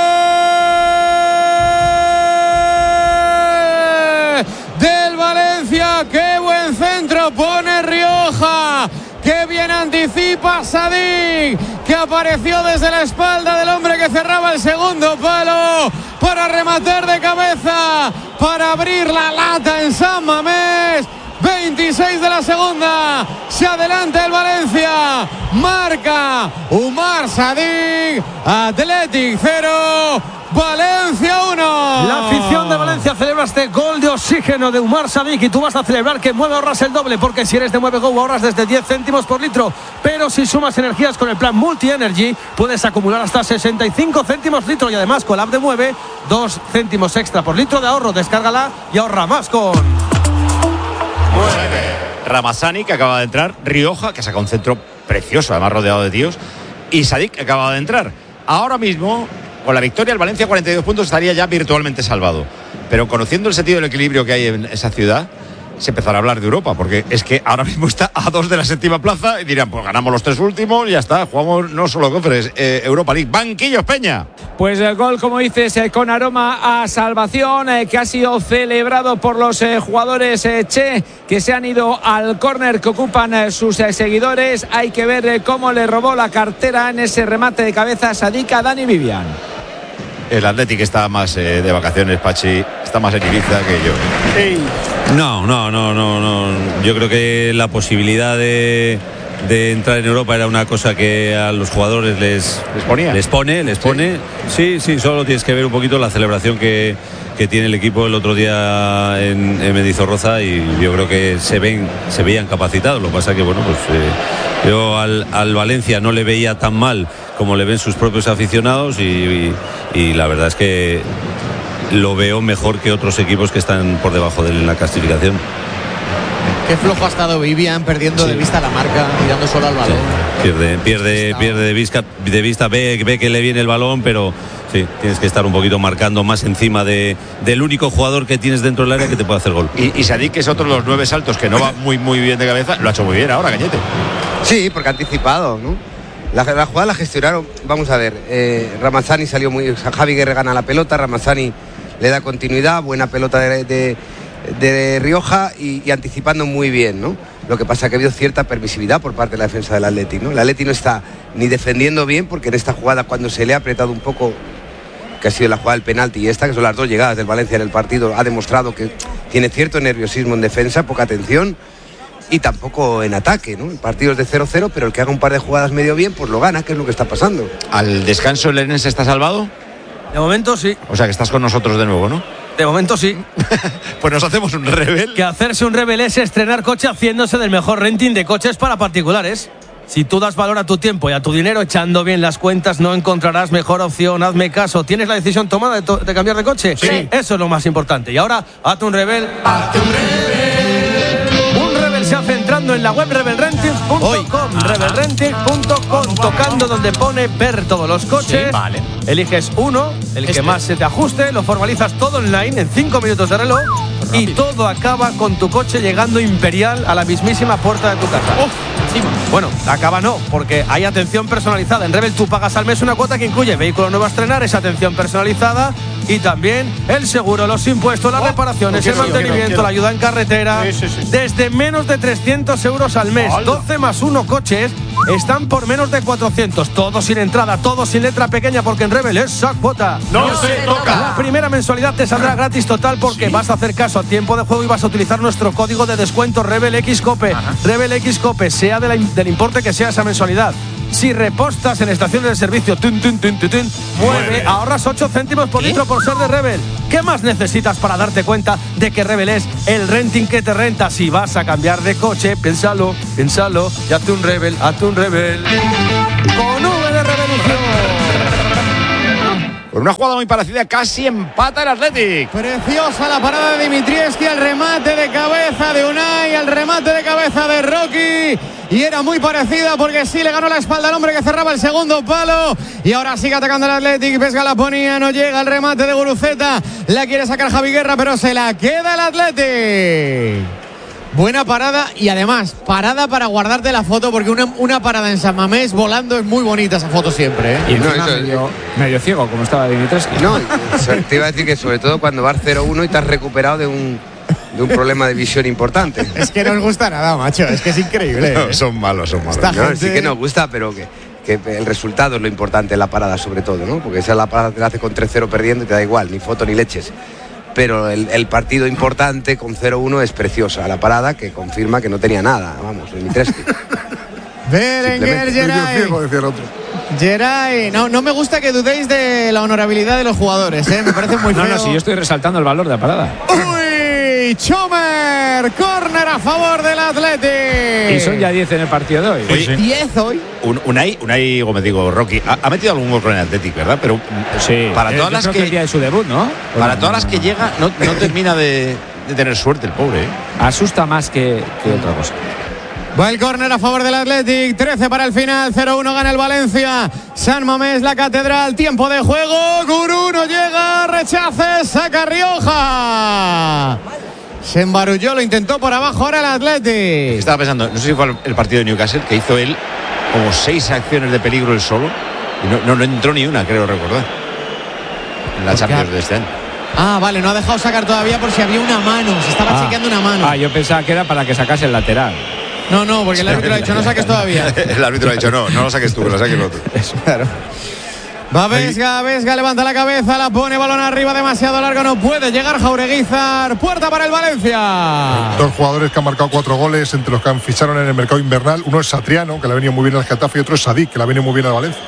S2: del Valencia. Qué buen centro pone Rioja. Qué bien anticipa Sadik, que apareció desde la espalda del hombre que cerraba el segundo palo para rematar de cabeza, para abrir la lata en San Mamés. veintiséis de la segunda, se adelanta el Valencia, marca Umar Sadik. Athletic cero, Valencia uno.
S12: La afición de Valencia celebra este gol de oxígeno de Umar Sadik, y tú vas a celebrar que Mueve ahorras el doble, porque si eres de Mueve Go ahorras desde diez céntimos por litro, pero si sumas energías con el plan Multi Energy puedes acumular hasta sesenta y cinco céntimos litro, y además con la app de Mueve dos céntimos extra por litro de ahorro. Descárgala y ahorra más con
S1: Ramazzani, que acaba de entrar, Rioja, que saca un centro precioso, además rodeado de tíos, y Sadik, que acaba de entrar. Ahora mismo, con la victoria, el Valencia cuarenta y dos puntos estaría ya virtualmente salvado. Pero conociendo el sentido del equilibrio que hay en esa ciudad, se empezará a hablar de Europa, porque es que ahora mismo está a dos de la séptima plaza y dirán, pues ganamos los tres últimos y ya está, jugamos no solo Conference, eh, Europa League. Banquillos, Peña.
S7: Pues el gol, como dices, eh, con aroma a salvación, eh, que ha sido celebrado por los eh, jugadores eh, Che, que se han ido al córner que ocupan eh, sus eh, seguidores. Hay que ver eh, cómo le robó la cartera en ese remate de cabeza Sadik a Dani Vivian.
S1: El Athletic está más eh, de vacaciones, Pachi, está más en Ibiza que yo.
S10: Hey. No, no, no, no, no. Yo creo que la posibilidad de, de entrar en Europa era una cosa que a los jugadores les,
S1: les ponía.
S10: Les pone, les pone. Sí, sí, solo tienes que ver un poquito la celebración que, que tiene el equipo el otro día en, en Mendizorroza, y yo creo que se ven, se veían capacitados. Lo que pasa que, bueno, pues eh, yo al, al Valencia no le veía tan mal como le ven sus propios aficionados, y, y, y la verdad es que lo veo mejor que otros equipos que están por debajo de él en la clasificación.
S16: Qué flojo ha estado Vivian, perdiendo sí. de vista la marca, mirando solo al balón.
S10: Sí. Pierde, pierde, pierde de vista, de vista ve, ve que le viene el balón, pero sí, tienes que estar un poquito marcando más encima de, del único jugador que tienes dentro del área que te puede hacer gol.
S1: Y, y Sadik, que es otro de los nueve saltos que no va muy muy bien de cabeza, lo ha hecho muy bien ahora, Cañete.
S8: Sí, porque ha anticipado, ¿no? La, la jugada la gestionaron, vamos a ver, eh, Ramazzani salió muy, Javi Guerre gana la pelota, Ramazzani le da continuidad, buena pelota de, de, de Rioja y, y anticipando muy bien, ¿no? Lo que pasa es que ha habido cierta permisividad por parte de la defensa del Atleti, ¿no? El Atleti no está ni defendiendo bien, porque en esta jugada, cuando se le ha apretado un poco, que ha sido la jugada del penalti y esta, que son las dos llegadas del Valencia en el partido, ha demostrado que tiene cierto nerviosismo en defensa, poca atención, y tampoco en ataque, ¿no? El partido es de cero cero, pero el que haga un par de jugadas medio bien, pues lo gana, que es lo que está pasando.
S1: ¿Al descanso el Erense está salvado?
S12: De momento sí.
S1: O sea que estás con nosotros de nuevo, ¿no?
S12: De momento sí.
S1: Pues nos hacemos un rebel.
S12: Que hacerse un rebel es estrenar coche haciéndose del mejor renting de coches para particulares. Si tú das valor a tu tiempo y a tu dinero echando bien las cuentas, no encontrarás mejor opción. Hazme caso. ¿Tienes la decisión tomada de, to- de cambiar de coche?
S1: Sí.
S12: Eso es lo más importante. Y ahora, hazte un rebel.
S4: Hazte un rebel.
S12: Se hace entrando en la web rebel rentings punto com, rebel rentings punto com, tocando donde pone ver todos los coches.
S11: Sí, vale.
S12: Eliges uno, el este. que más se te ajuste, lo formalizas todo online en cinco minutos de reloj. Rápido. Y todo acaba con tu coche llegando imperial a la mismísima puerta de tu casa.
S11: Oh,
S12: bueno, acaba no, porque hay atención personalizada. En Rebel tú pagas al mes una cuota que incluye vehículo nuevo a estrenar, esa atención personalizada, y también el seguro, los impuestos, las
S6: Oh,
S12: reparaciones,
S6: quiero,
S12: el mantenimiento,
S6: quiero, quiero.
S12: la ayuda en carretera.
S6: Sí, sí, sí.
S12: Desde menos de trescientos euros al mes.
S6: ¡Hala!
S12: doce más uno coches están por menos de cuatrocientos. Todo sin entrada, todo sin letra pequeña, porque en Rebel esa cuota
S6: No se toca.
S12: La primera mensualidad te saldrá gratis total porque
S6: ¿Sí?
S12: vas a hacer caso a tiempo de juego y vas a utilizar nuestro código de descuento Rebel X Cope. Rebel X Cope, sea de la, del importe que sea esa mensualidad. Si repostas en estaciones de servicio, tun, tun, tun, tun, tun, mueve, ahorras ocho céntimos por litro por ser de Rebel. ¿Qué más necesitas para darte cuenta de que Rebel es el renting que te renta? Si vas a cambiar de coche, piénsalo, piénsalo, y hazte un Rebel, hazte un Rebel. Con V de Revolución.
S1: Por una jugada muy parecida, casi empata el Athletic.
S2: Preciosa la parada de Dimitrievski, el remate de cabeza de Unai, el remate de cabeza de Rocky. Y era muy parecida porque sí le ganó la espalda al hombre que cerraba el segundo palo. Y ahora sigue atacando el Athletic. Vesga la ponía, no llega el remate de Guruceta. La quiere sacar Javi Guerra, pero se la queda el Athletic. Buena parada y además parada para guardarte la foto, porque una, una parada en San Mamés volando es muy bonita esa foto siempre, ¿eh?
S7: Y
S8: No,
S7: encima
S8: eso-
S7: medio, medio ciego, como estaba Dimitrescu.
S8: No, so- te iba a decir que sobre todo cuando vas cero uno y te has recuperado de un, de un problema de visión importante.
S2: Es que no os gusta nada, macho. Es que es increíble.
S1: No,
S2: ¿eh?
S1: son malos, son malos.
S2: Esta
S8: No,
S2: gente-
S8: sí que nos gusta, pero que, que el resultado es lo importante en la parada sobre todo, ¿no? Porque esa la parada te la hace con tres cero perdiendo y te da igual, ni foto ni leches. Pero el, el partido importante con cero uno es preciosa. La parada que confirma que no tenía nada, vamos, Dimitrescu.
S2: Berenguer,
S8: Simplemente.
S9: Medio
S2: Geray.
S9: ciego, decía el otro.
S2: Geray, no, no me gusta que dudéis de la honorabilidad de los jugadores, ¿eh? Me parece muy feo.
S7: No, no, si yo estoy resaltando el valor de la parada.
S2: ¡Uy! Chomer, córner a favor del Athletic.
S7: Y son ya diez en el partido de hoy.
S1: Oye,
S2: diez hoy.
S1: Un, Unai, Unai Gómez, digo, Rocky, ha, ha metido algún gol con el Athletic, ¿verdad? Pero
S7: Sí,
S1: para
S7: eh,
S1: todas
S7: yo
S1: las
S7: creo
S1: que,
S7: el día de su debut, ¿no?
S1: para todas las que llega, no, no termina de, de tener suerte el pobre, ¿eh?
S7: Asusta más que, que otra cosa.
S2: Va el córner a favor del Athletic, trece para el final, cero uno gana el Valencia. San Mamés, la Catedral, tiempo de juego. Gurú no llega, rechace, saca Rioja. Se embarulló, lo intentó por abajo ahora el Athletic.
S1: Estaba pensando, no sé si fue el partido de Newcastle, que hizo él como seis acciones de peligro él solo. Y no, no, no entró ni una, creo recordar. En la
S2: ¿Por qué?
S1: Champions de este año.
S2: Ah, vale, no ha dejado sacar todavía por si había una mano. Se estaba
S7: Ah.
S2: chequeando una mano.
S7: Ah, yo pensaba que era para que sacase el lateral.
S2: No, no, porque el árbitro ha dicho no saques todavía.
S1: El árbitro ha dicho, no, no lo saques tú, que lo saque el otro.
S2: Claro. Va Vesga, Vesga levanta la cabeza, la pone, balón arriba, demasiado largo, no puede llegar Jaureguizar. Puerta para el Valencia.
S9: Dos jugadores que han marcado cuatro goles, entre los que han ficharon en el mercado invernal. Uno es Satriano, que le ha venido muy bien al Getafe, y otro es Sadik, que le ha venido muy bien al Valencia.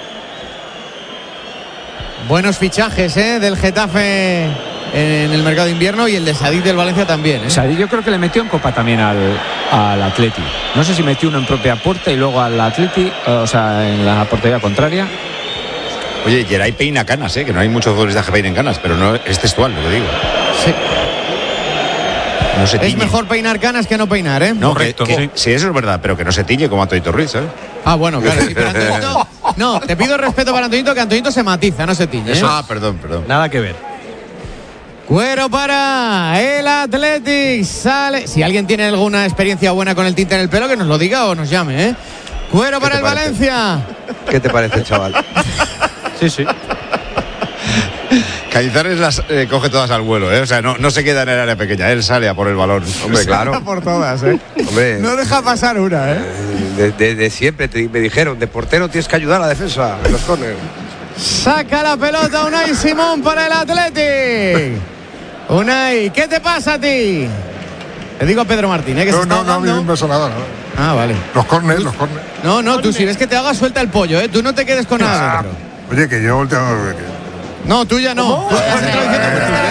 S2: Buenos fichajes, ¿eh? Del Getafe en el mercado de invierno y el de Sadik del Valencia también, ¿eh?
S7: O sea, yo creo que le metió en Copa también al, al Atleti. No sé si metió uno en propia puerta y luego al Atleti, o sea, en la portería contraria.
S1: Oye, Geray peina canas, ¿eh? Que no hay muchos goles de que peinen canas, pero no es textual lo que digo.
S2: Sí.
S1: No se
S2: Es
S1: tiñe.
S2: mejor peinar canas que no peinar, ¿eh?
S1: No,
S11: Correcto,
S1: que, que-
S11: sí.
S1: sí, eso es verdad, pero que no se tiñe como Antonio Ruiz, ¿sabes?
S2: Ah, bueno, claro. Sí, pero Antoñito, no, te pido respeto para Antoñito, que Antoñito se matiza, no se tiñe, ¿eh?
S1: Ah, perdón, perdón.
S12: Nada que ver.
S2: Cuero para el Athletic. Sale. Si alguien tiene alguna experiencia buena con el tinte en el pelo, que nos lo diga o nos llame, ¿eh? Cuero para el
S8: te parece?
S2: Valencia.
S8: ¿Qué te parece, chaval?
S12: Sí, sí.
S1: Cañizares las eh, coge todas al vuelo, ¿eh? O sea, no, no se queda en el área pequeña, él sale a por el balón.
S8: Hombre, claro.
S2: Por todas, ¿eh?
S8: Hombre,
S2: No deja pasar una, ¿eh?
S8: de, de- de siempre te- me dijeron, de portero tienes que ayudar a la defensa en los córneres.
S2: Saca la pelota Unai Simón para el Athletic. Unai, ¿qué te pasa a ti? Le digo a Pedro Martín, ¿eh? Que se
S9: No,
S2: está
S9: no, no, a mí no
S2: ahogando.
S9: me pasa nada. ¿no?
S2: Ah, vale.
S9: Los córneres, los córneres.
S2: No, no, tú si ves que te haga, suelta el pollo, ¿eh? Tú no te quedes con nada
S9: Ah,
S2: dentro.
S9: oye, que yo tengo que-
S2: No, tú ya no. Tú ya has entrado diciendo que te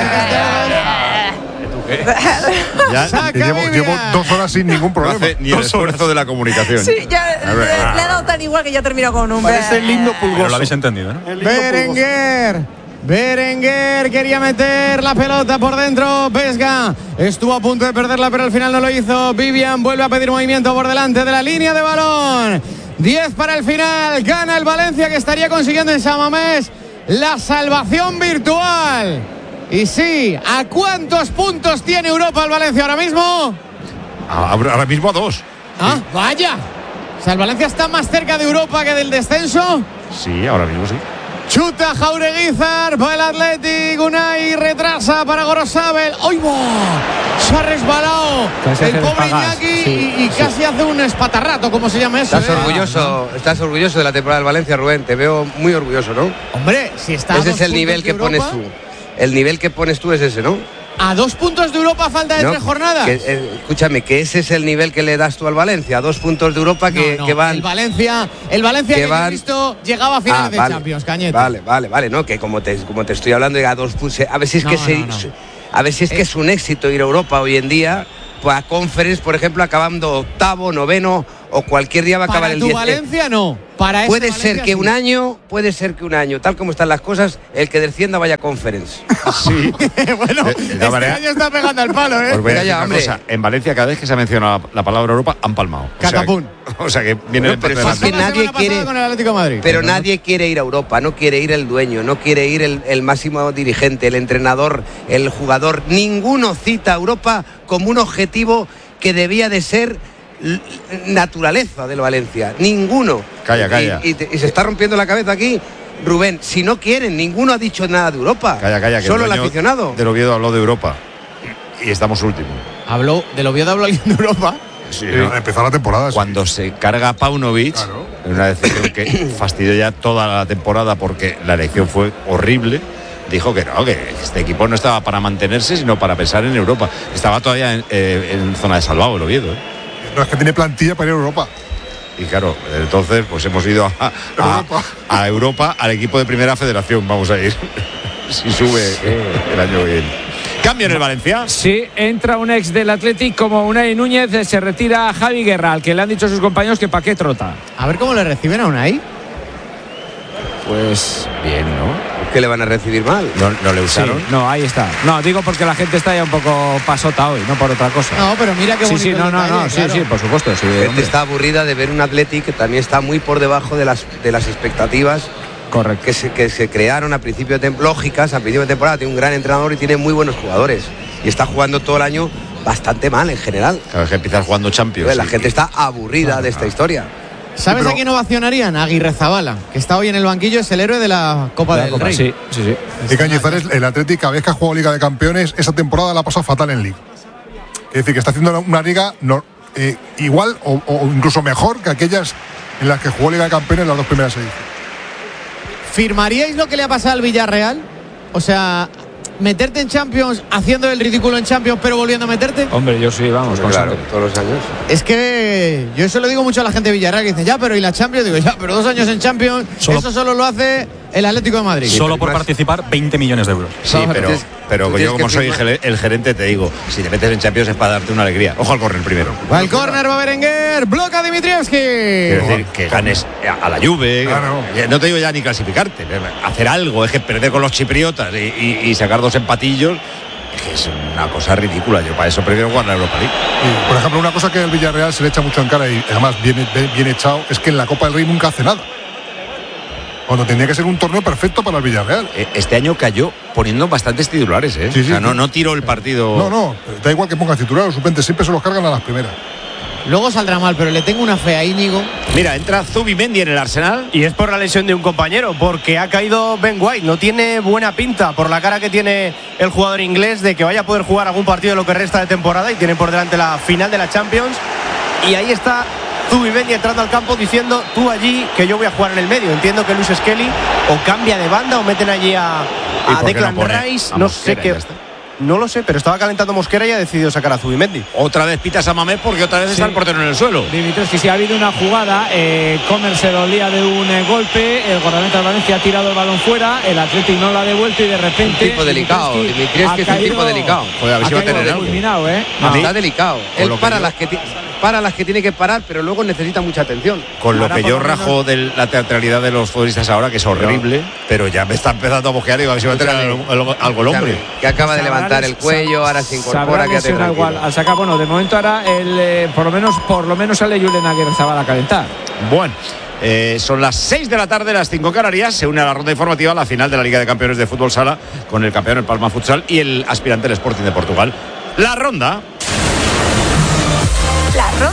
S1: Ya
S2: Saca
S9: que llevo,
S2: Vivian.
S9: llevo dos horas sin ningún
S1: no
S9: problema.
S1: hace ni el esfuerzo de la comunicación.
S3: Sí, ya
S1: A ver,
S3: le,
S1: ah.
S3: le ha dado tan igual que ya terminó con un.
S12: Parece el lindo
S11: Pero lo
S12: pulgoso.
S11: habéis entendido, ¿no?
S2: Berenguer. Berenguer quería meter la pelota por dentro. Vesga estuvo a punto de perderla, pero al final no lo hizo. Vivian vuelve a pedir movimiento por delante de la línea de balón. diez para el final. Gana el Valencia, que estaría consiguiendo en San Mamés la salvación virtual. Y sí, ¿a cuántos puntos tiene Europa el Valencia ahora mismo?
S1: Ahora ahora mismo a dos.
S2: Ah, vaya. O sea, el Valencia está más cerca de Europa que del descenso.
S1: Sí, ahora mismo sí.
S2: Chuta Jaureguizar, va el Athletic, Unai retrasa para Gorosabel. ¡Oigo! Se ha resbalado
S7: casi
S2: el pobre Iñaki
S7: sí,
S2: y, y
S7: sí.
S2: casi hace un espatarrato, como se llama eso.
S8: Estás
S2: ¿eh?
S8: orgulloso, estás orgulloso de la temporada del Valencia, Rubén. Te veo muy orgulloso, ¿no?
S2: Hombre, si está a
S8: Ese
S2: dos
S8: es el
S2: puntos
S8: nivel
S2: de
S8: que pones
S2: Europa,
S8: tú. El nivel que pones tú es ese, ¿no?
S2: A dos puntos de Europa a falta de
S8: No,
S2: tres jornadas.
S8: que, eh, escúchame, que ese es el nivel que le das tú al Valencia. Dos puntos de Europa que,
S2: No, no,
S8: que van.
S2: El Valencia, el Valencia que,
S8: que
S2: yo he
S8: van-
S2: visto llegaba a finales
S8: Ah,
S2: de
S8: vale,
S2: Champions, Cañete.
S8: Vale, vale, vale, no, que como te, como te estoy hablando, a dos puntos. A ver si es
S2: No,
S8: que
S2: no,
S8: se-
S2: no.
S8: a ver si es que es un éxito ir a Europa hoy en día. Pues a Conference, por ejemplo, acabando octavo, noveno o cualquier día va a acabar
S2: Para
S8: el
S2: tu
S8: diez.
S2: Valencia no. Para
S8: Puede
S2: este
S8: ser
S2: Valencia,
S8: que
S2: sí.
S8: un año, puede ser que un año, tal como están las cosas, el que descienda vaya a Conference.
S1: Sí.
S2: Bueno,
S1: De- de todas
S2: este
S1: maneras,
S2: año está pegando al palo, ¿eh?
S1: Os voy a
S8: Mira
S1: decir
S8: ya,
S1: una
S8: hombre.
S1: cosa. En Valencia, cada vez que se ha mencionado la, la palabra Europa, han palmado. O sea,
S2: Catapum.
S1: que- O sea que viene
S8: Bueno,
S1: el
S8: pero
S1: empate
S8: si es
S1: delante.
S8: que
S2: La
S8: nadie
S2: semana pasada
S8: quiere-
S2: con el Atlético de Madrid.
S8: Pero nadie quiere ir a Europa, no quiere ir el dueño, no quiere ir el, el máximo dirigente, el entrenador, el jugador. Ninguno cita a Europa como un objetivo que debía de ser l- naturaleza del Valencia. Ninguno.
S1: Calla, calla.
S8: Y, y te- y se está rompiendo la cabeza aquí. Rubén, si no quieren, ninguno ha dicho nada de Europa.
S1: Calla, calla, que
S8: Solo el
S1: dueño
S8: aficionado.
S1: Del Oviedo habló de Europa. Y estamos últimos.
S2: Habló, del Oviedo habló alguien de Europa.
S1: Sí,
S9: Empezó la temporada. sí.
S1: Cuando se carga a Paunovic,
S9: Claro.
S1: en una decisión que fastidió ya toda la temporada porque la elección fue horrible, dijo que no, que este equipo no estaba para mantenerse, sino para pensar en Europa. Estaba todavía en, eh, en zona de salvado el Oviedo, ¿eh?
S9: No, es que tiene plantilla para ir a Europa.
S1: Y claro, entonces pues hemos ido a, a-
S9: Europa.
S1: a Europa, al equipo de primera federación, vamos a ir. Si sube el año que viene. Cambio en el Valencia.
S7: Sí, entra un ex del Athletic como Unai Núñez, se retira Javi Guerra, al que le han dicho sus compañeros que pa' qué trota.
S2: A ver cómo le reciben a Unai.
S7: Pues
S1: bien, ¿no?
S8: Que le van a recibir mal.
S1: No, no le
S7: Sí,
S1: usaron.
S7: no, ahí está. No, digo porque la gente está ya un poco pasota hoy, no por otra cosa.
S2: No, pero mira qué
S7: sí,
S2: bonito
S7: sí, no,
S2: el
S7: no,
S2: detalle,
S7: no, sí,
S2: claro.
S7: sí, por supuesto. Sí,
S8: La gente
S7: hombre.
S8: está aburrida de ver un Athletic que también está muy por debajo de las, de las expectativas
S7: Correcto.
S8: que se, que se crearon a principio de tem- lógicas, a principio de temporada. Tiene un gran entrenador y tiene muy buenos jugadores. Y está jugando todo el año bastante mal en general.
S1: Cada vez que empiezas jugando Champions.
S8: La
S1: sí.
S8: gente está aburrida de esta historia.
S2: ¿Sabes
S9: pero-
S2: a quién ovacionarían? A Aguirre Zabala, que está hoy en el banquillo, es el héroe de la Copa
S7: La
S2: del
S7: Copa,
S2: Rey.
S7: Sí, sí, sí.
S9: Y Cañizares, el Atlético, cada vez que ha jugado Liga de Campeones, esa temporada la ha pasado fatal en Liga. Es decir, que está haciendo una liga no- eh, igual o, o incluso mejor que aquellas en las que jugó Liga de Campeones las dos primeras ediciones.
S2: ¿Firmaríais lo que le ha pasado al Villarreal? O sea, meterte en Champions, haciendo el ridículo en Champions, pero volviendo a meterte.
S7: Hombre, yo sí, vamos, con
S8: Claro,
S7: sangre.
S8: todos los años.
S2: Es que yo eso lo digo mucho a la gente de Villarreal, que dice, ya, pero ¿y la Champions? Digo, ya, pero dos años en Champions,
S11: Solo-
S2: eso solo lo hace el Atlético de Madrid.
S11: Solo por
S8: más-
S11: participar, veinte millones de euros.
S1: Sí, pero,
S8: tienes-
S1: pero
S8: tú
S1: yo
S8: tienes
S1: como
S8: que
S1: soy
S8: firmar-
S1: gele- el gerente te digo, si te metes en Champions es para darte una alegría. Ojo al correr primero.
S2: Va el córner, va Berenguer, bloca Dimitrievski.
S1: Quiero decir, que ganes a la Juve.
S9: Claro.
S1: que- No te digo ya ni clasificarte. Hacer algo, es que perder con los chipriotas y, y- y sacar dos empatillos, es que es una cosa ridícula. Yo para eso prefiero jugar la Europa League.
S9: Y, por ejemplo, una cosa que el Villarreal se le echa mucho en cara y además bien, bien echado es que en la Copa del Rey nunca hace nada. Cuando tendría que ser un torneo perfecto para el Villarreal.
S1: Eh, Este año cayó poniendo bastantes titulares, ¿eh?
S9: Sí, sí,
S1: o sea, no,
S9: sí.
S1: no tiró el partido.
S9: No, no, da igual que pongas titular o suplente, siempre se los cargan a las primeras.
S2: Luego saldrá mal, pero le tengo una fe a Íñigo.
S1: Mira, entra Zubimendi en el Arsenal.
S5: Y es por la lesión de un compañero, porque ha caído Ben White. No tiene buena pinta por la cara que tiene el jugador inglés de que vaya a poder jugar algún partido de lo que resta de temporada y tiene por delante la final de la Champions. Y ahí está Zubimendi entrando al campo diciendo tú allí que yo voy a jugar en el medio. Entiendo que Luis Skelly o cambia de banda o meten allí a,
S1: ¿Y
S5: a
S1: por qué
S5: Declan
S1: no pone
S5: Rice.
S1: a
S5: No
S1: Mosquera
S5: sé
S1: y
S5: qué.
S1: ya está?
S5: No lo sé, pero estaba calentando Mosquera y ha decidido sacar a Zubimendi.
S1: Otra vez pitas a Mamé porque otra vez
S7: Sí.
S1: está el portero en el suelo.
S7: Dimitrievski, si ha habido una jugada, eh, Comer se dolía de un eh, golpe, el guardameta de Valencia ha tirado el balón fuera, el Atlético no lo ha devuelto y de repente.
S8: Un tipo delicado, Dimitrievski
S7: ha
S8: es un
S7: caído-
S8: tipo delicado.
S1: Joder, a ver si
S7: ha
S1: va a tener
S7: caído
S1: algo.
S7: fulminado, ¿eh?
S1: A mí-
S8: Está delicado.
S1: Con
S8: Él
S1: lo que
S8: para
S1: yo-
S8: las que ti- para las que tiene que parar, pero luego necesita mucha atención.
S1: Con lo
S7: Ahora
S1: que
S7: por
S1: yo
S7: lo menos-
S1: rajo de la teatralidad de los futbolistas ahora, que es horrible, pero ya me está empezando a bojear y a ver si va a tener algo algo el hombre.
S8: Que acaba de
S7: Sabrá
S8: levantar
S7: les-
S8: el cuello, ahora se incorpora,
S7: sabrá
S8: quédate
S7: lesionar
S8: tranquilo.
S7: igual al sacar. Bueno, de momento ahora el, eh, por lo menos por lo menos sale Julen Aguirrezabala a calentar.
S1: Bueno, eh, son las seis de la tarde, las cinco Canarias. Se une a la ronda informativa a la final de la Liga de Campeones de Fútbol Sala con el campeón, el Palma Futsal, y el aspirante, el Sporting de Portugal. La ronda.
S3: La ronda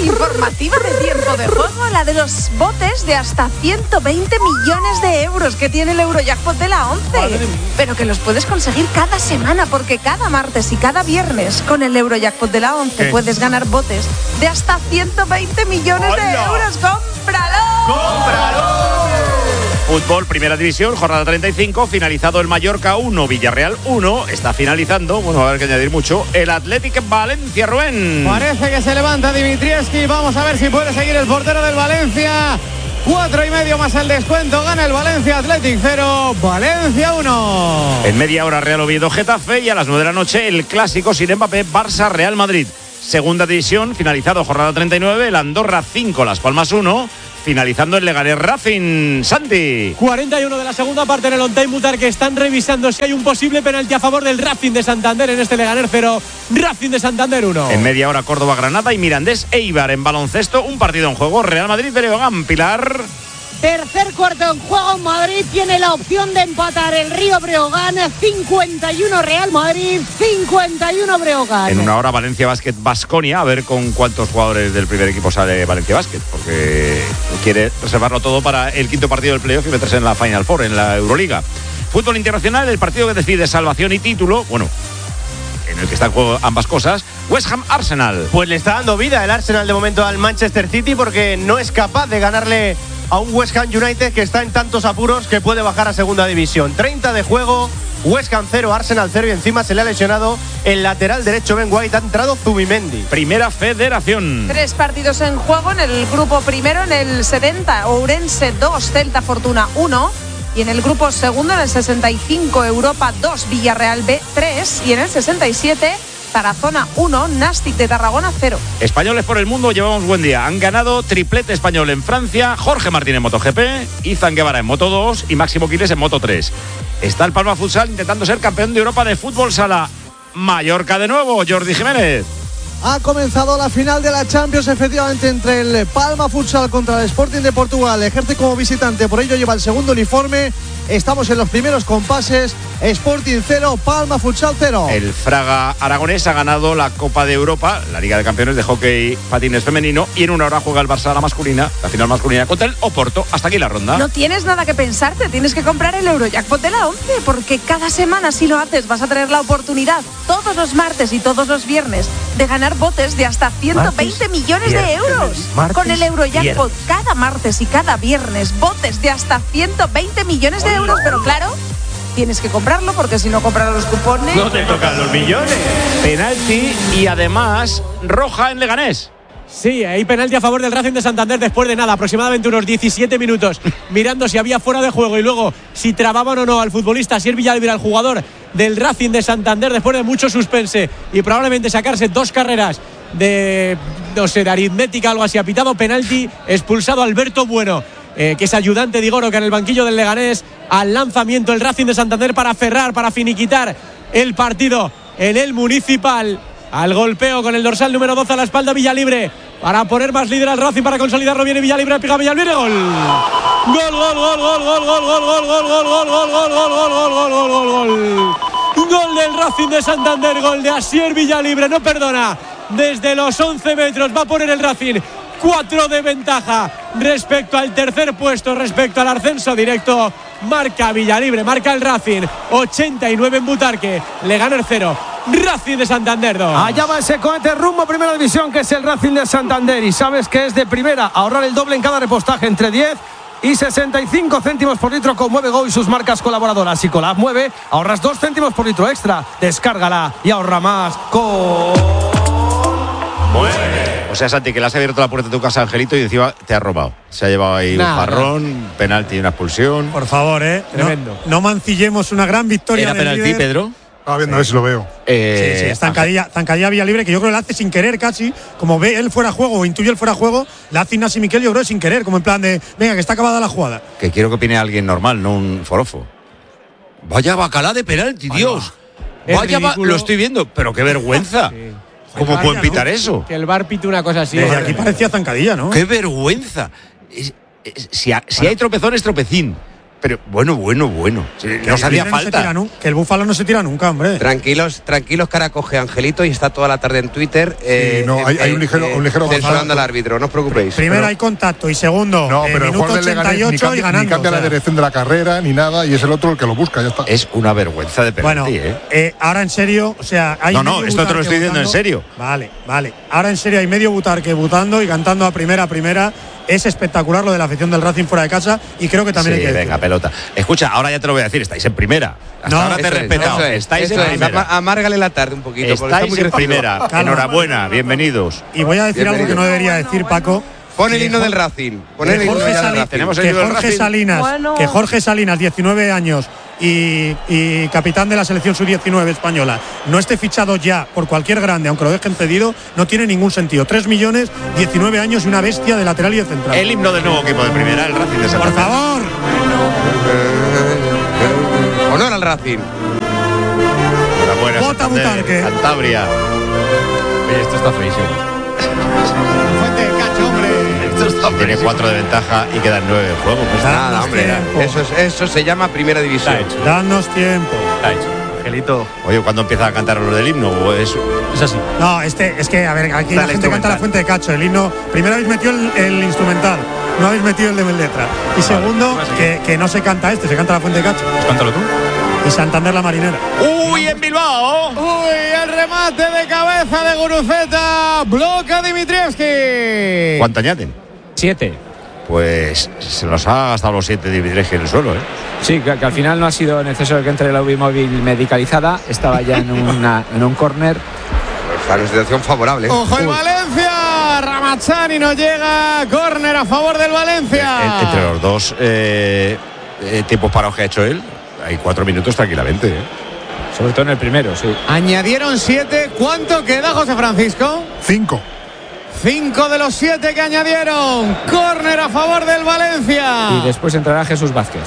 S3: informativa de tiempo de juego, la de los botes de hasta ciento veinte millones de euros que tiene el Eurojackpot de la once. Pero que los puedes conseguir cada semana, porque cada martes y cada viernes con el Eurojackpot de la once
S1: ¿Qué?
S3: puedes ganar botes de hasta ciento veinte millones de
S1: ¡Hola!
S3: euros. ¡Cómpralo!
S1: ¡Cómpralo! Fútbol, Primera División, jornada treinta y cinco, finalizado el Mallorca uno, Villarreal uno, está finalizando, bueno, va a haber que añadir mucho, el Athletic Valencia, Rubén.
S2: Parece que se levanta Dimitrievski, vamos a ver si puede seguir el portero del Valencia. Cuatro y medio más el descuento, gana el Valencia Athletic cero, Valencia uno.
S1: En media hora Real Oviedo Getafe y a las nueve de la noche el clásico sin Mbappé, Barça Real Madrid. Segunda División, finalizado jornada treinta y nueve, el Andorra cinco, Las Palmas uno. Finalizando el Leganés Racing, Santi.
S12: cuarenta y uno de la segunda parte en el on time, Mutar, que están revisando si hay un posible penalti a favor del Racing de Santander en este Leganés cero, Racing de Santander uno.
S1: En media hora Córdoba Granada y Mirandés Eibar. En baloncesto un partido en juego, Real Madrid Breogán, Pilar.
S13: Tercer cuarto en juego, Madrid tiene la opción de empatar. El Río Breogán, cincuenta y uno Real Madrid, cincuenta y uno Breogán.
S1: En una hora Valencia Basket Baskonia, a ver con cuántos jugadores del primer equipo sale Valencia Basket, porque quiere reservarlo todo para el quinto partido del playoff y meterse en la Final Four, en la Euroliga. Fútbol internacional, el partido que decide salvación y título, bueno, en el que están en juego ambas cosas, West Ham Arsenal.
S5: Pues le está dando vida el Arsenal de momento al Manchester City, porque no es capaz de ganarle a un West Ham United que está en tantos apuros que puede bajar a segunda división. treinta de juego, West Ham cero, Arsenal cero, y encima se le ha lesionado el lateral derecho Ben White. Ha entrado Zubimendi.
S1: Primera Federación.
S3: Tres partidos en juego en el grupo primero, en el setenta, Ourense dos, Celta Fortuna uno. Y en el grupo segundo, en el sesenta y cinco, Europa dos, Villarreal B tres. Y en el sesenta y siete, Tarazona uno, Nastic de Tarragona cero.
S1: Españoles por el mundo, llevamos buen día. Han ganado triplete español en Francia, Jorge Martín en MotoGP, Izan Guevara en Moto dos y Máximo Quiles en Moto tres. Está el Palma Futsal intentando ser campeón de Europa de fútbol sala. Mallorca de nuevo, Jordi Jiménez.
S17: Ha comenzado la final de la Champions, efectivamente, entre el Palma Futsal contra el Sporting de Portugal. Ejerce como visitante, por ello lleva el segundo uniforme. Estamos en los primeros compases. Sporting cero, Palma Futsal cero.
S1: El Fraga aragonés ha ganado la Copa de Europa, la Liga de Campeones de Hockey Patines Femenino, y en una hora juega el Barça la masculina, la final masculina contra el Oporto. Hasta aquí la ronda.
S3: No tienes nada que pensarte, tienes que comprar el Eurojackpot de la once, porque cada semana, si lo haces, vas a tener la oportunidad todos los martes y todos los viernes de ganar botes de hasta ciento veinte martes, millones viernes, de euros. Martes, Con el Eurojackpot, viernes. Cada martes y cada viernes, botes de hasta ciento veinte millones de euros. Pero claro, tienes que comprarlo, porque si no compras los cupones,
S1: no te tocan los millones. Penalti y además roja en Leganés.
S12: Sí, hay penalti a favor del Racing de Santander después de nada, aproximadamente unos diecisiete minutos, mirando si había fuera de juego y luego si trababan o no al futbolista Asier Villalbir, al jugador del Racing de Santander, después de mucho suspense y probablemente sacarse dos carreras de, no sé, de aritmética o algo así. Ha pitado penalti, expulsado Alberto Bueno, eh, que es ayudante de Igoro, que en el banquillo del Leganés, al lanzamiento el Racing de Santander para cerrar, para finiquitar el partido en el Municipal. Al golpeo con el dorsal número doce a la espalda, Villalibre, para poner más líder al Racing, para consolidarlo. Viene Villalibre, pega Villalibre, gol. Gol, gol, gol, gol, gol, gol, gol, gol, gol, gol, gol, gol, gol, gol, gol, gol, gol, gol, gol. Gol del Racing de Santander, gol de Asier Villalibre, no perdona. Desde los once metros va a poner el Racing cuatro de ventaja respecto al tercer puesto, respecto al ascenso directo. Marca Villalibre, marca el Racing, ochenta y nueve en Butarque, le gana el cero. Racing de Santander dos.
S18: Allá va ese cohete rumbo a primera división, que es el Racing de Santander, y sabes que es de primera. Ahorrar el doble en cada repostaje, entre diez y sesenta y cinco céntimos por litro con Mueve Go y sus marcas colaboradoras. Y con la Mueve ahorras dos céntimos por litro extra. Descárgala y ahorra más con
S1: Mueve. O sea, Santi, que le has abierto la puerta de tu casa a Angelito y encima te ha robado. Se ha llevado ahí nah, un parrón, nah. penalti y una expulsión.
S19: Por favor, ¿eh? Tremendo. No, no mancillemos una gran victoria.
S1: ¿Era penalti, líder. Pedro?
S9: Estaba viendo, a ver si lo veo.
S19: Eh, sí, sí, es zancadilla, zancadilla Villalibre, que yo creo que la hace sin querer casi, como ve él fuera de juego o intuye el fuera de juego, la hace Ignasi Miquel, yo creo, sin querer, como en plan de, venga, que está acabada la jugada.
S1: Que quiero que opine alguien normal, no un forofo. Vaya bacalá de penalti, Vaya. Dios. Vaya, va, lo estoy viendo, pero qué vergüenza. Sí. ¿Cómo
S12: vaya,
S1: pueden pitar
S12: ¿no?
S1: eso?
S12: Que el V A R pite una cosa así.
S19: Desde aquí parecía zancadilla, ¿no?
S1: ¡Qué vergüenza! Es, es, si, ha, si hay tropezón, es tropecín. Pero bueno, bueno, bueno. Sí,
S19: Que
S1: nos
S19: el
S1: hacía
S19: Libre no se
S1: falta.
S19: tira nu- que el Búfalo no se tira nunca, hombre.
S8: Tranquilos, tranquilos, que ahora coge Angelito y está toda la tarde en Twitter. Eh,
S9: no, hay-
S8: eh,
S9: hay un ligero-
S8: eh,
S9: un ligero
S8: censurando
S9: avanzado.
S8: al árbitro, no os preocupéis.
S19: Primero hay contacto y segundo,
S9: No,
S19: eh,
S9: pero el
S19: minuto
S9: jugador del Leganés
S19: ochenta y
S9: ni
S19: ocho y
S9: cambia,
S19: ganando.
S9: ni cambia
S19: o
S9: la
S19: sea.
S9: dirección de la carrera ni nada y es el otro el que lo busca, ya está.
S1: Es una vergüenza de
S19: Bueno,
S1: penalti, ¿eh?
S19: eh, ahora en serio, o sea, hay
S1: No, no,
S19: medio
S1: esto te lo
S19: Butarque
S1: estoy diciendo en
S19: votando.
S1: serio.
S19: Vale, vale. Ahora en serio hay medio Butarque votando y cantando a primera a primera. Es espectacular lo de la afición del Racing fuera de casa y creo que también
S1: Sí,
S19: hay que
S1: venga,
S19: decirlo.
S1: pelota. Escucha, ahora ya te lo voy a decir, estáis en primera. Hasta
S19: No,
S1: ahora te he
S8: Eso es,
S1: respetado.
S8: eso es,
S1: estáis
S8: eso
S1: en
S8: es.
S1: primera.
S8: Ama- Amárgale la tarde un poquito. porque está
S1: Estáis
S8: muy
S1: en
S8: crecido.
S1: primera.
S19: Calma.
S1: Enhorabuena, bienvenidos.
S19: Y voy a decir algo que
S8: Bienvenido.
S19: no debería decir, Paco.
S8: Pon el
S19: Que
S8: himno
S19: Jor-
S8: del Racing. Pon
S19: que
S8: el himno
S19: Jorge,
S8: del
S19: Sali-
S8: Racing.
S1: Tenemos el
S19: que
S1: himno del
S19: Jorge
S1: Racing.
S19: Salinas,
S3: Bueno.
S19: que Jorge Salinas, diecinueve años y, y capitán de la selección sub diecinueve española, no esté fichado ya por cualquier grande, aunque lo dejen cedido, no tiene ningún sentido. tres millones, diecinueve años y una bestia de lateral y de central.
S1: El himno del nuevo equipo de primera, el Racing de
S19: Por
S1: Santander.
S19: favor.
S8: Honor al Racing.
S1: Enhorabuena,
S19: Vota
S1: Santander,
S19: Butarque.
S1: Cantabria.
S11: Oye, esto está feísimo.
S2: Fuente del Cacho, hombre.
S1: Tiene cuatro de ventaja y quedan nueve de juego. Pues
S19: Danos
S8: Nada, hombre.
S19: tiempo.
S8: Eso, es- eso se llama primera división.
S11: Está hecho.
S19: Danos tiempo.
S11: Está hecho.
S5: Angelito.
S1: Oye, ¿cuándo empieza a cantar lo del himno? ¿O es-
S11: Es así.
S19: No, este, es que, a ver, aquí
S1: Está
S19: la
S1: el
S19: gente canta la
S1: instrumental.
S19: fuente de Cacho, el himno. Primero habéis metido el, el instrumental, no habéis metido el de letra. Y segundo,
S11: pues sí.
S19: que, que no se canta este, se canta la fuente de Cacho.
S11: Pues cántalo tú.
S19: Y Santander la marinera.
S1: ¡Uy, en Bilbao!
S2: Uy, el remate de cabeza de Guruceta. Bloca Dimitrievski.
S1: ¿Cuánto añaden?
S7: Siete.
S1: Pues se los ha gastado los siete Dimitrescu en el suelo, ¿eh?
S7: Sí, que, que al final no ha sido necesario que entre la U B I móvil medicalizada. Estaba ya en, una, en un córner.
S8: Está en una situación favorable.
S2: Ojo el
S8: Uy.
S2: Valencia. Ramachani no llega. Córner a favor del Valencia.
S1: En- entre los dos eh, eh, tiempos parados que ha hecho él, hay cuatro minutos tranquilamente, ¿eh?
S7: Sobre todo en el primero, sí.
S2: Añadieron siete. ¿Cuánto queda, José Francisco?
S9: Cinco.
S2: Cinco de los siete que añadieron. Córner a favor del Valencia.
S7: Y después entrará Jesús Vázquez.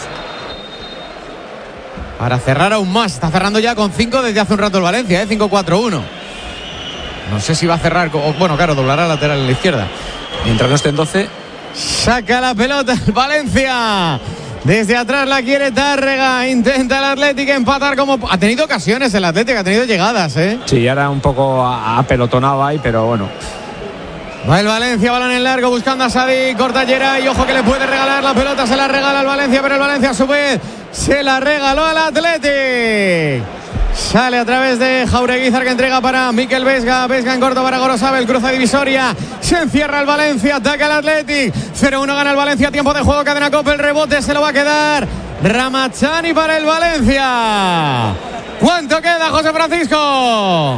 S2: Para cerrar aún más. Está cerrando ya con cinco desde hace un rato el Valencia, ¿eh? cinco cuatro uno. No sé si va a cerrar. con- Bueno, claro, doblará lateral en la izquierda.
S7: Mientras no esté en doce.
S2: Saca la pelota el Valencia. Desde atrás la quiere Tárrega. Intenta el Atlético empatar como. Ha tenido ocasiones el Atlético, ha tenido llegadas, ¿eh?
S7: Sí, ahora un poco apelotonado ahí, pero bueno.
S2: Va el Valencia, balón en largo, buscando a Sadik, corta Geray, ojo que le puede regalar la pelota, se la regala al Valencia, pero el Valencia a su vez se la regaló al Athletic. Sale a través de Jaureguizar que entrega para Miquel Vesga, Vesga en corto para Gorosabel, cruza divisoria, se encierra el Valencia, ataca el Athletic, cero uno gana el Valencia, tiempo de juego, cadena Copa, el rebote se lo va a quedar Ramachani para el Valencia. ¿Cuánto queda, José Francisco?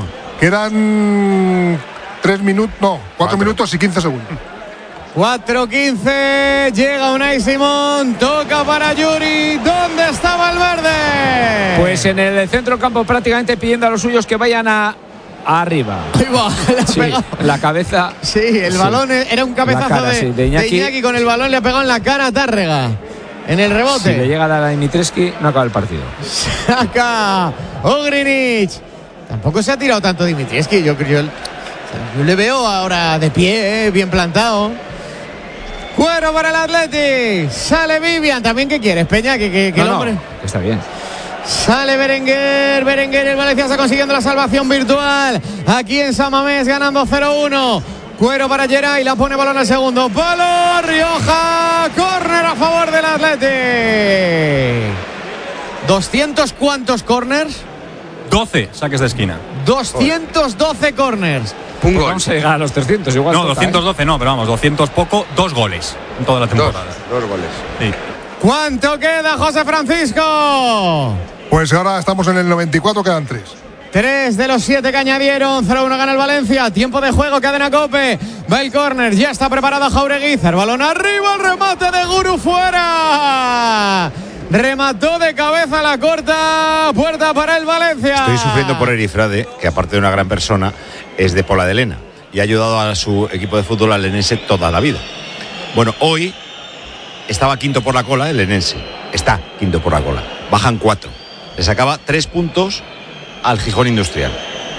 S9: Quedan tres minutos, no, cuatro minutos y quince segundos.
S2: cuatro quince, llega Unai Simón, toca para Yuri. ¿Dónde está Valverde?
S7: Pues en el centro del campo prácticamente pidiendo a los suyos que vayan a, a arriba.
S2: Ahí va, le ha
S7: Sí,
S2: pegado.
S7: la cabeza.
S2: Sí, el
S7: Sí.
S2: balón era un cabezazo
S7: La cara,
S2: de,
S7: sí, de
S2: de
S7: Iñaki.
S2: Iñaki con el balón, le ha pegado en la cara a Tárrega. En el
S7: Si le
S2: rebote.
S7: llega a dar a Dimitrescu, no acaba el partido.
S2: Saca Ogrinic. Tampoco se ha tirado tanto Dimitrievski. Yo creo. Yo, yo le veo ahora de pie, eh, bien plantado. Cuero para el Athletic. Sale Vivian. ¿También qué quieres, Peña? Que, que, que
S7: No,
S2: el
S7: no,
S2: hombre.
S7: que está bien.
S2: Sale Berenguer, Berenguer, el Valencia está consiguiendo la salvación virtual. Aquí en San Mamés ganando cero uno. Cuero para Geray, la pone balón al segundo. Palo, Rioja, córner a favor del Athletic. ¿doscientos cuántos corners?
S11: doce saques de esquina.
S2: doscientos doce corners.
S8: Un gol.
S7: Vamos a llegar a los trescientos igual.
S11: No,
S7: toca,
S11: doscientos doce no, pero vamos, doscientos poco, dos goles en toda la
S8: Dos,
S11: temporada.
S8: dos goles.
S11: Sí.
S2: ¿Cuánto queda, José Francisco?
S9: Pues ahora estamos en el noventa y cuatro, quedan tres.
S2: Tres de los siete que añadieron. cero uno gana el Valencia. Tiempo de juego, cadena Cope. Va el córner. Ya está preparado Jaureguizar. Balón arriba. El remate de Guru fuera. Remató de cabeza la corta. Puerta para el Valencia.
S1: Estoy sufriendo por Erifrade, que aparte de una gran persona, es de Pola de Lena y ha ayudado a su equipo de fútbol al Lenense toda la vida. Bueno, hoy estaba quinto por la cola el Lenense. Está quinto por la cola. Bajan cuatro. Le sacaba tres puntos al Gijón Industrial.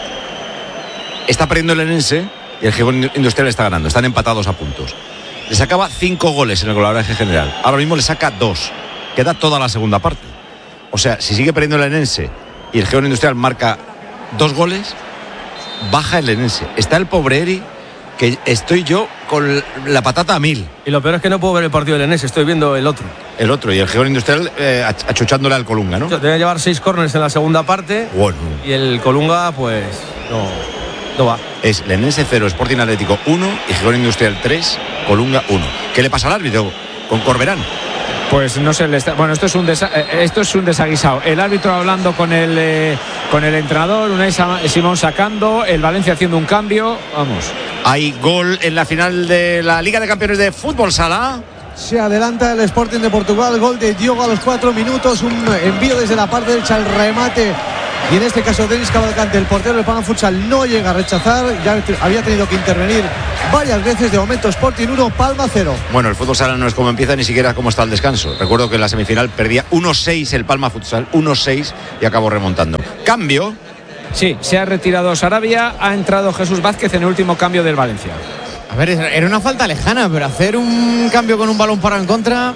S1: Está perdiendo el Lenense y el Gijón Industrial está ganando. Están empatados a puntos. Le sacaba cinco goles en el golaveraje general. Ahora mismo le saca dos. queda toda la segunda parte. O sea, si sigue perdiendo el Lenense y el Gijón Industrial marca dos goles, baja el Lenense. Está el pobre Eri, que estoy yo con la patata a mil.
S18: Y lo peor es que no puedo ver el partido del Lenense, estoy viendo el otro.
S1: El otro, y el Gijón Industrial eh, achuchándole al Colunga, ¿no?
S18: Debe llevar seis córneres en la segunda parte.
S1: Bueno.
S18: Y el Colunga, pues, no, no va.
S1: Es Lenense cero, Sporting Atlético uno y Gijón Industrial tres, Colunga uno. ¿Qué le pasa al árbitro con Corberán?
S7: Pues no sé, le está, bueno, esto es un desa, esto es un desaguisado. El árbitro hablando con el eh, con el entrenador, Unai Simón sacando, el Valencia haciendo un cambio, vamos.
S1: Hay gol en la final de la Liga de Campeones de Fútbol Sala.
S17: Se adelanta el Sporting de Portugal, gol de Diogo a los cuatro minutos, un envío desde la parte derecha, el remate. Y en este caso Denis Cavalcante, el portero del Palma Futsal, no llega a rechazar. Ya había tenido que intervenir varias veces. De momento Sporting uno, Palma cero.
S1: Bueno, el fútbol sala no es como empieza ni siquiera como está el descanso. Recuerdo que en la semifinal perdía uno seis el Palma Futsal, uno seis, y acabó remontando. Cambio.
S7: Sí, se ha retirado Sarabia, ha entrado Jesús Vázquez en el último cambio del Valencia.
S2: A ver, era una falta lejana, pero hacer un cambio con un balón para en contra.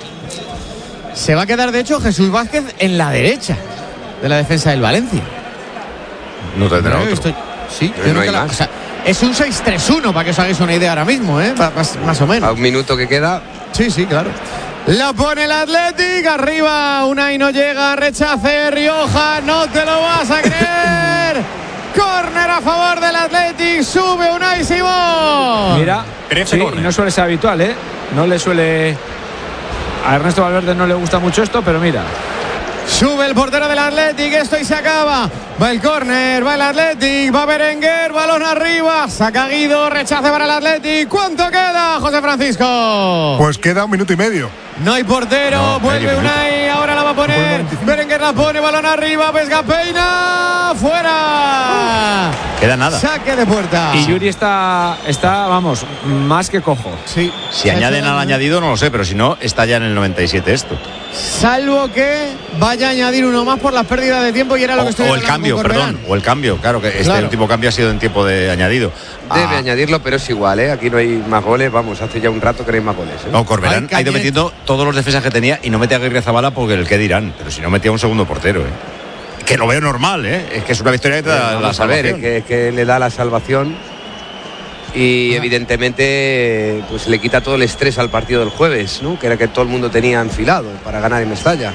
S2: Se va a quedar, de hecho, Jesús Vázquez en la derecha de la defensa del Valencia.
S1: No tendrá otro.
S2: Estoy, sí,
S8: no hay
S2: la,
S8: más.
S2: O sea, es un seis tres uno, para que os hagáis una idea ahora mismo, ¿eh? Más, más o menos.
S8: A un minuto que queda.
S2: Sí, sí, claro. La pone el Athletic, arriba, Unai no llega, rechace, Rioja, no te lo vas a creer. Córner a favor del Athletic, sube Unai Simón.
S7: Mira, sí, no suele ser habitual, ¿eh? No le suele... A Ernesto Valverde no le gusta mucho esto, pero mira.
S2: Sube el portero del Athletic, esto y se acaba. Va el córner, va el Athletic, va Berenguer, balón arriba, saca Guido, rechace para el Athletic. ¿Cuánto queda, José Francisco?
S9: Pues queda un minuto y medio.
S2: No hay portero,
S1: no,
S2: vuelve Unai, ahora la va a poner. Berenguer la pone, balón arriba, Vesga peina, fuera.
S1: Queda nada.
S2: Saque de puerta.
S7: Y Yuri está, está, vamos, más que cojo.
S2: Sí.
S1: Si añaden al añadido no lo sé, pero si no, está ya en el noventa y siete esto.
S2: Salvo que vaya a añadir uno más por las pérdidas de tiempo y era lo
S1: o,
S2: que estoy
S1: O el cambio, perdón, o el cambio, claro, que este
S2: claro.
S1: último cambio ha sido en tiempo de añadido.
S8: Debe
S1: ah.
S8: añadirlo, pero es igual, ¿eh? Aquí no hay más goles, vamos, hace ya un rato que no hay más goles, ¿eh?
S1: No, Corberán ha ido metiendo todos los defensas que tenía y no mete a Aguirre Zabala porque el que dirán, pero si no metía un segundo portero, ¿eh? Que lo veo normal, ¿eh? Es que es una victoria que te da la
S8: Vamos a ver,
S1: salvación.
S8: es que, es que le da la salvación y evidentemente pues le quita todo el estrés al partido del jueves, ¿no? Que era que todo el mundo tenía enfilado para ganar en Mestalla.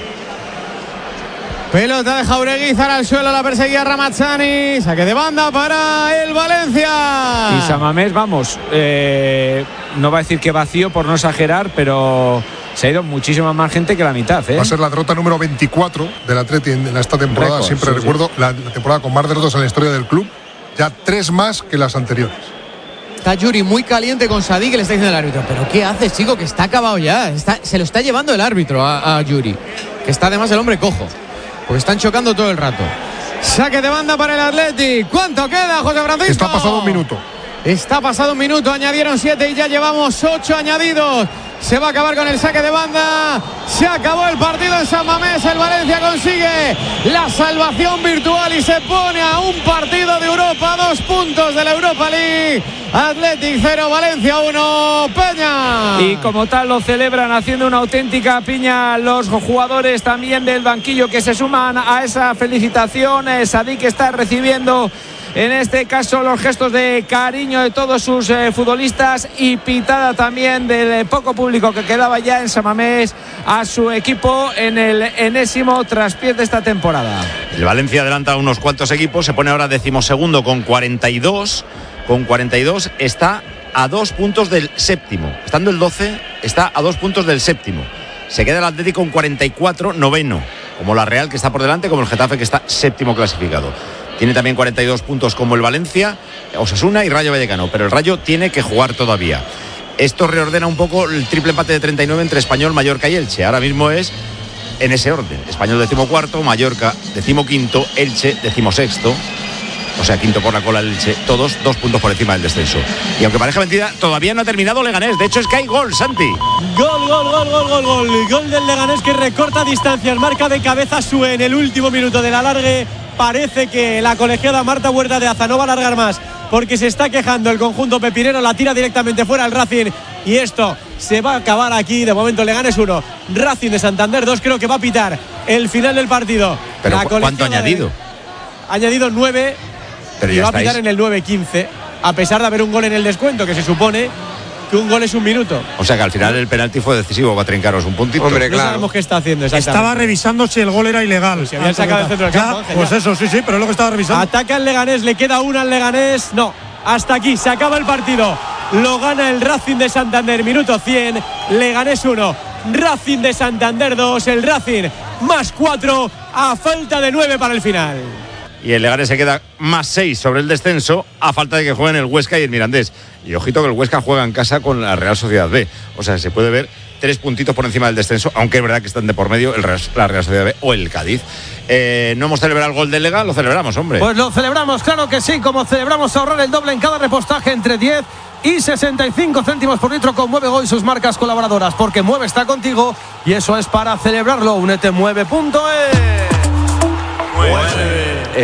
S2: Pelota de Jauregui, Zara al suelo, la perseguía Ramazzani, saque de banda para el Valencia.
S7: Y Samamés, vamos, eh, no va a decir que vacío por no exagerar, pero se ha ido muchísima más gente que la mitad, ¿eh?
S9: Va a ser la derrota número veinticuatro del Atleti en esta temporada.
S7: Récord,
S9: Siempre
S7: sí,
S9: recuerdo sí. La, la temporada con más derrotas en la historia del club. Ya tres más que las anteriores.
S2: Está Yuri muy caliente con Sadí, que le está diciendo el árbitro, pero ¿qué haces, chico? Que está acabado ya. Está, se lo está llevando el árbitro a, a Yuri, que está además el hombre cojo, porque están chocando todo el rato. Saque de banda para el Athletic. ¿Cuánto queda, José Francisco?
S9: Está pasado un minuto.
S2: Está pasado un minuto, añadieron siete y ya llevamos ocho añadidos. Se va a acabar con el saque de banda. Se acabó el partido en San Mamés. El Valencia consigue la salvación virtual y se pone a un partido de Europa, dos puntos de la Europa League. Athletic cero, Valencia uno, Peña.
S7: Y como tal lo celebran haciendo una auténtica piña los jugadores también del banquillo que se suman a esa felicitación. Sadik está recibiendo en este caso los gestos de cariño de todos sus eh, futbolistas y pitada también del eh, poco público que quedaba ya en San Mamés a su equipo en el enésimo traspiés de esta temporada.
S1: El Valencia adelanta a unos cuantos equipos, se pone ahora decimosegundo con cuarenta y dos. Con cuarenta y dos está a dos puntos del séptimo. Estando el doce, está a dos puntos del séptimo. Se queda el Atlético con cuarenta y cuatro, noveno. Como la Real, que está por delante, como el Getafe, que está séptimo clasificado. Tiene también cuarenta y dos puntos como el Valencia, Osasuna y Rayo Vallecano, pero el Rayo tiene que jugar todavía. Esto reordena un poco el triple empate de treinta y nueve entre Español, Mallorca y Elche. Ahora mismo es en ese orden. Español decimocuarto, Mallorca decimoquinto, Elche decimosexto. O sea, quinto por la cola el Elche, todos dos puntos por encima del descenso. Y aunque parezca mentira, todavía no ha terminado Leganés. De hecho, es que hay gol, Santi.
S12: Gol, gol, gol, gol, gol, gol. Gol del Leganés que recorta distancias, marca de cabeza Sue en el último minuto del alargue. Parece que la colegiada Marta Huerta de Aza no va a alargar más porque se está quejando el conjunto pepinero, la tira directamente fuera el Racing y esto se va a acabar aquí. De momento Leganés uno, Racing de Santander dos. Creo que va a pitar el final del partido.
S1: Pero ¿cuánto ha añadido?
S12: Ha añadido nueve
S1: Pero
S12: y
S1: ya
S12: va
S1: estáis.
S12: a pitar en el nueve quince, a pesar de haber un gol en el descuento, que se supone que un gol es un minuto.
S1: O sea que al final el penalti fue decisivo, va a trincaros un puntito.
S8: Hombre,
S12: No
S8: claro.
S12: sabemos qué está haciendo exactamente.
S19: Estaba revisando si el gol era ilegal.
S12: Si habían sacado el centro del
S19: Ya,
S12: campo, Ángel,
S19: pues
S12: ya.
S19: eso, sí, sí, pero es lo que estaba revisando.
S12: Ataca el Leganés, le queda una al Leganés. No, hasta aquí, se acaba el partido. Lo gana el Racing de Santander, minuto cien. Leganés uno, Racing de Santander dos. El Racing más cuatro a falta de nueve para el final.
S1: Y el Leganés se queda más seis sobre el descenso a falta de que jueguen el Huesca y el Mirandés. Y ojito que el Huesca juega en casa con la Real Sociedad B. O sea, se puede ver tres puntitos por encima del descenso, aunque es verdad que están de por medio el Real, la Real Sociedad B o el Cádiz. Eh, ¿No hemos celebrado el gol del Lega? Lo celebramos, hombre.
S18: Pues lo celebramos, claro que sí, como celebramos ahorrar el doble en cada repostaje entre diez y sesenta y cinco céntimos por litro con Mueve Go y sus marcas colaboradoras, porque Mueve está contigo y eso es para celebrarlo. Únete mueve punto es.
S4: Mueve.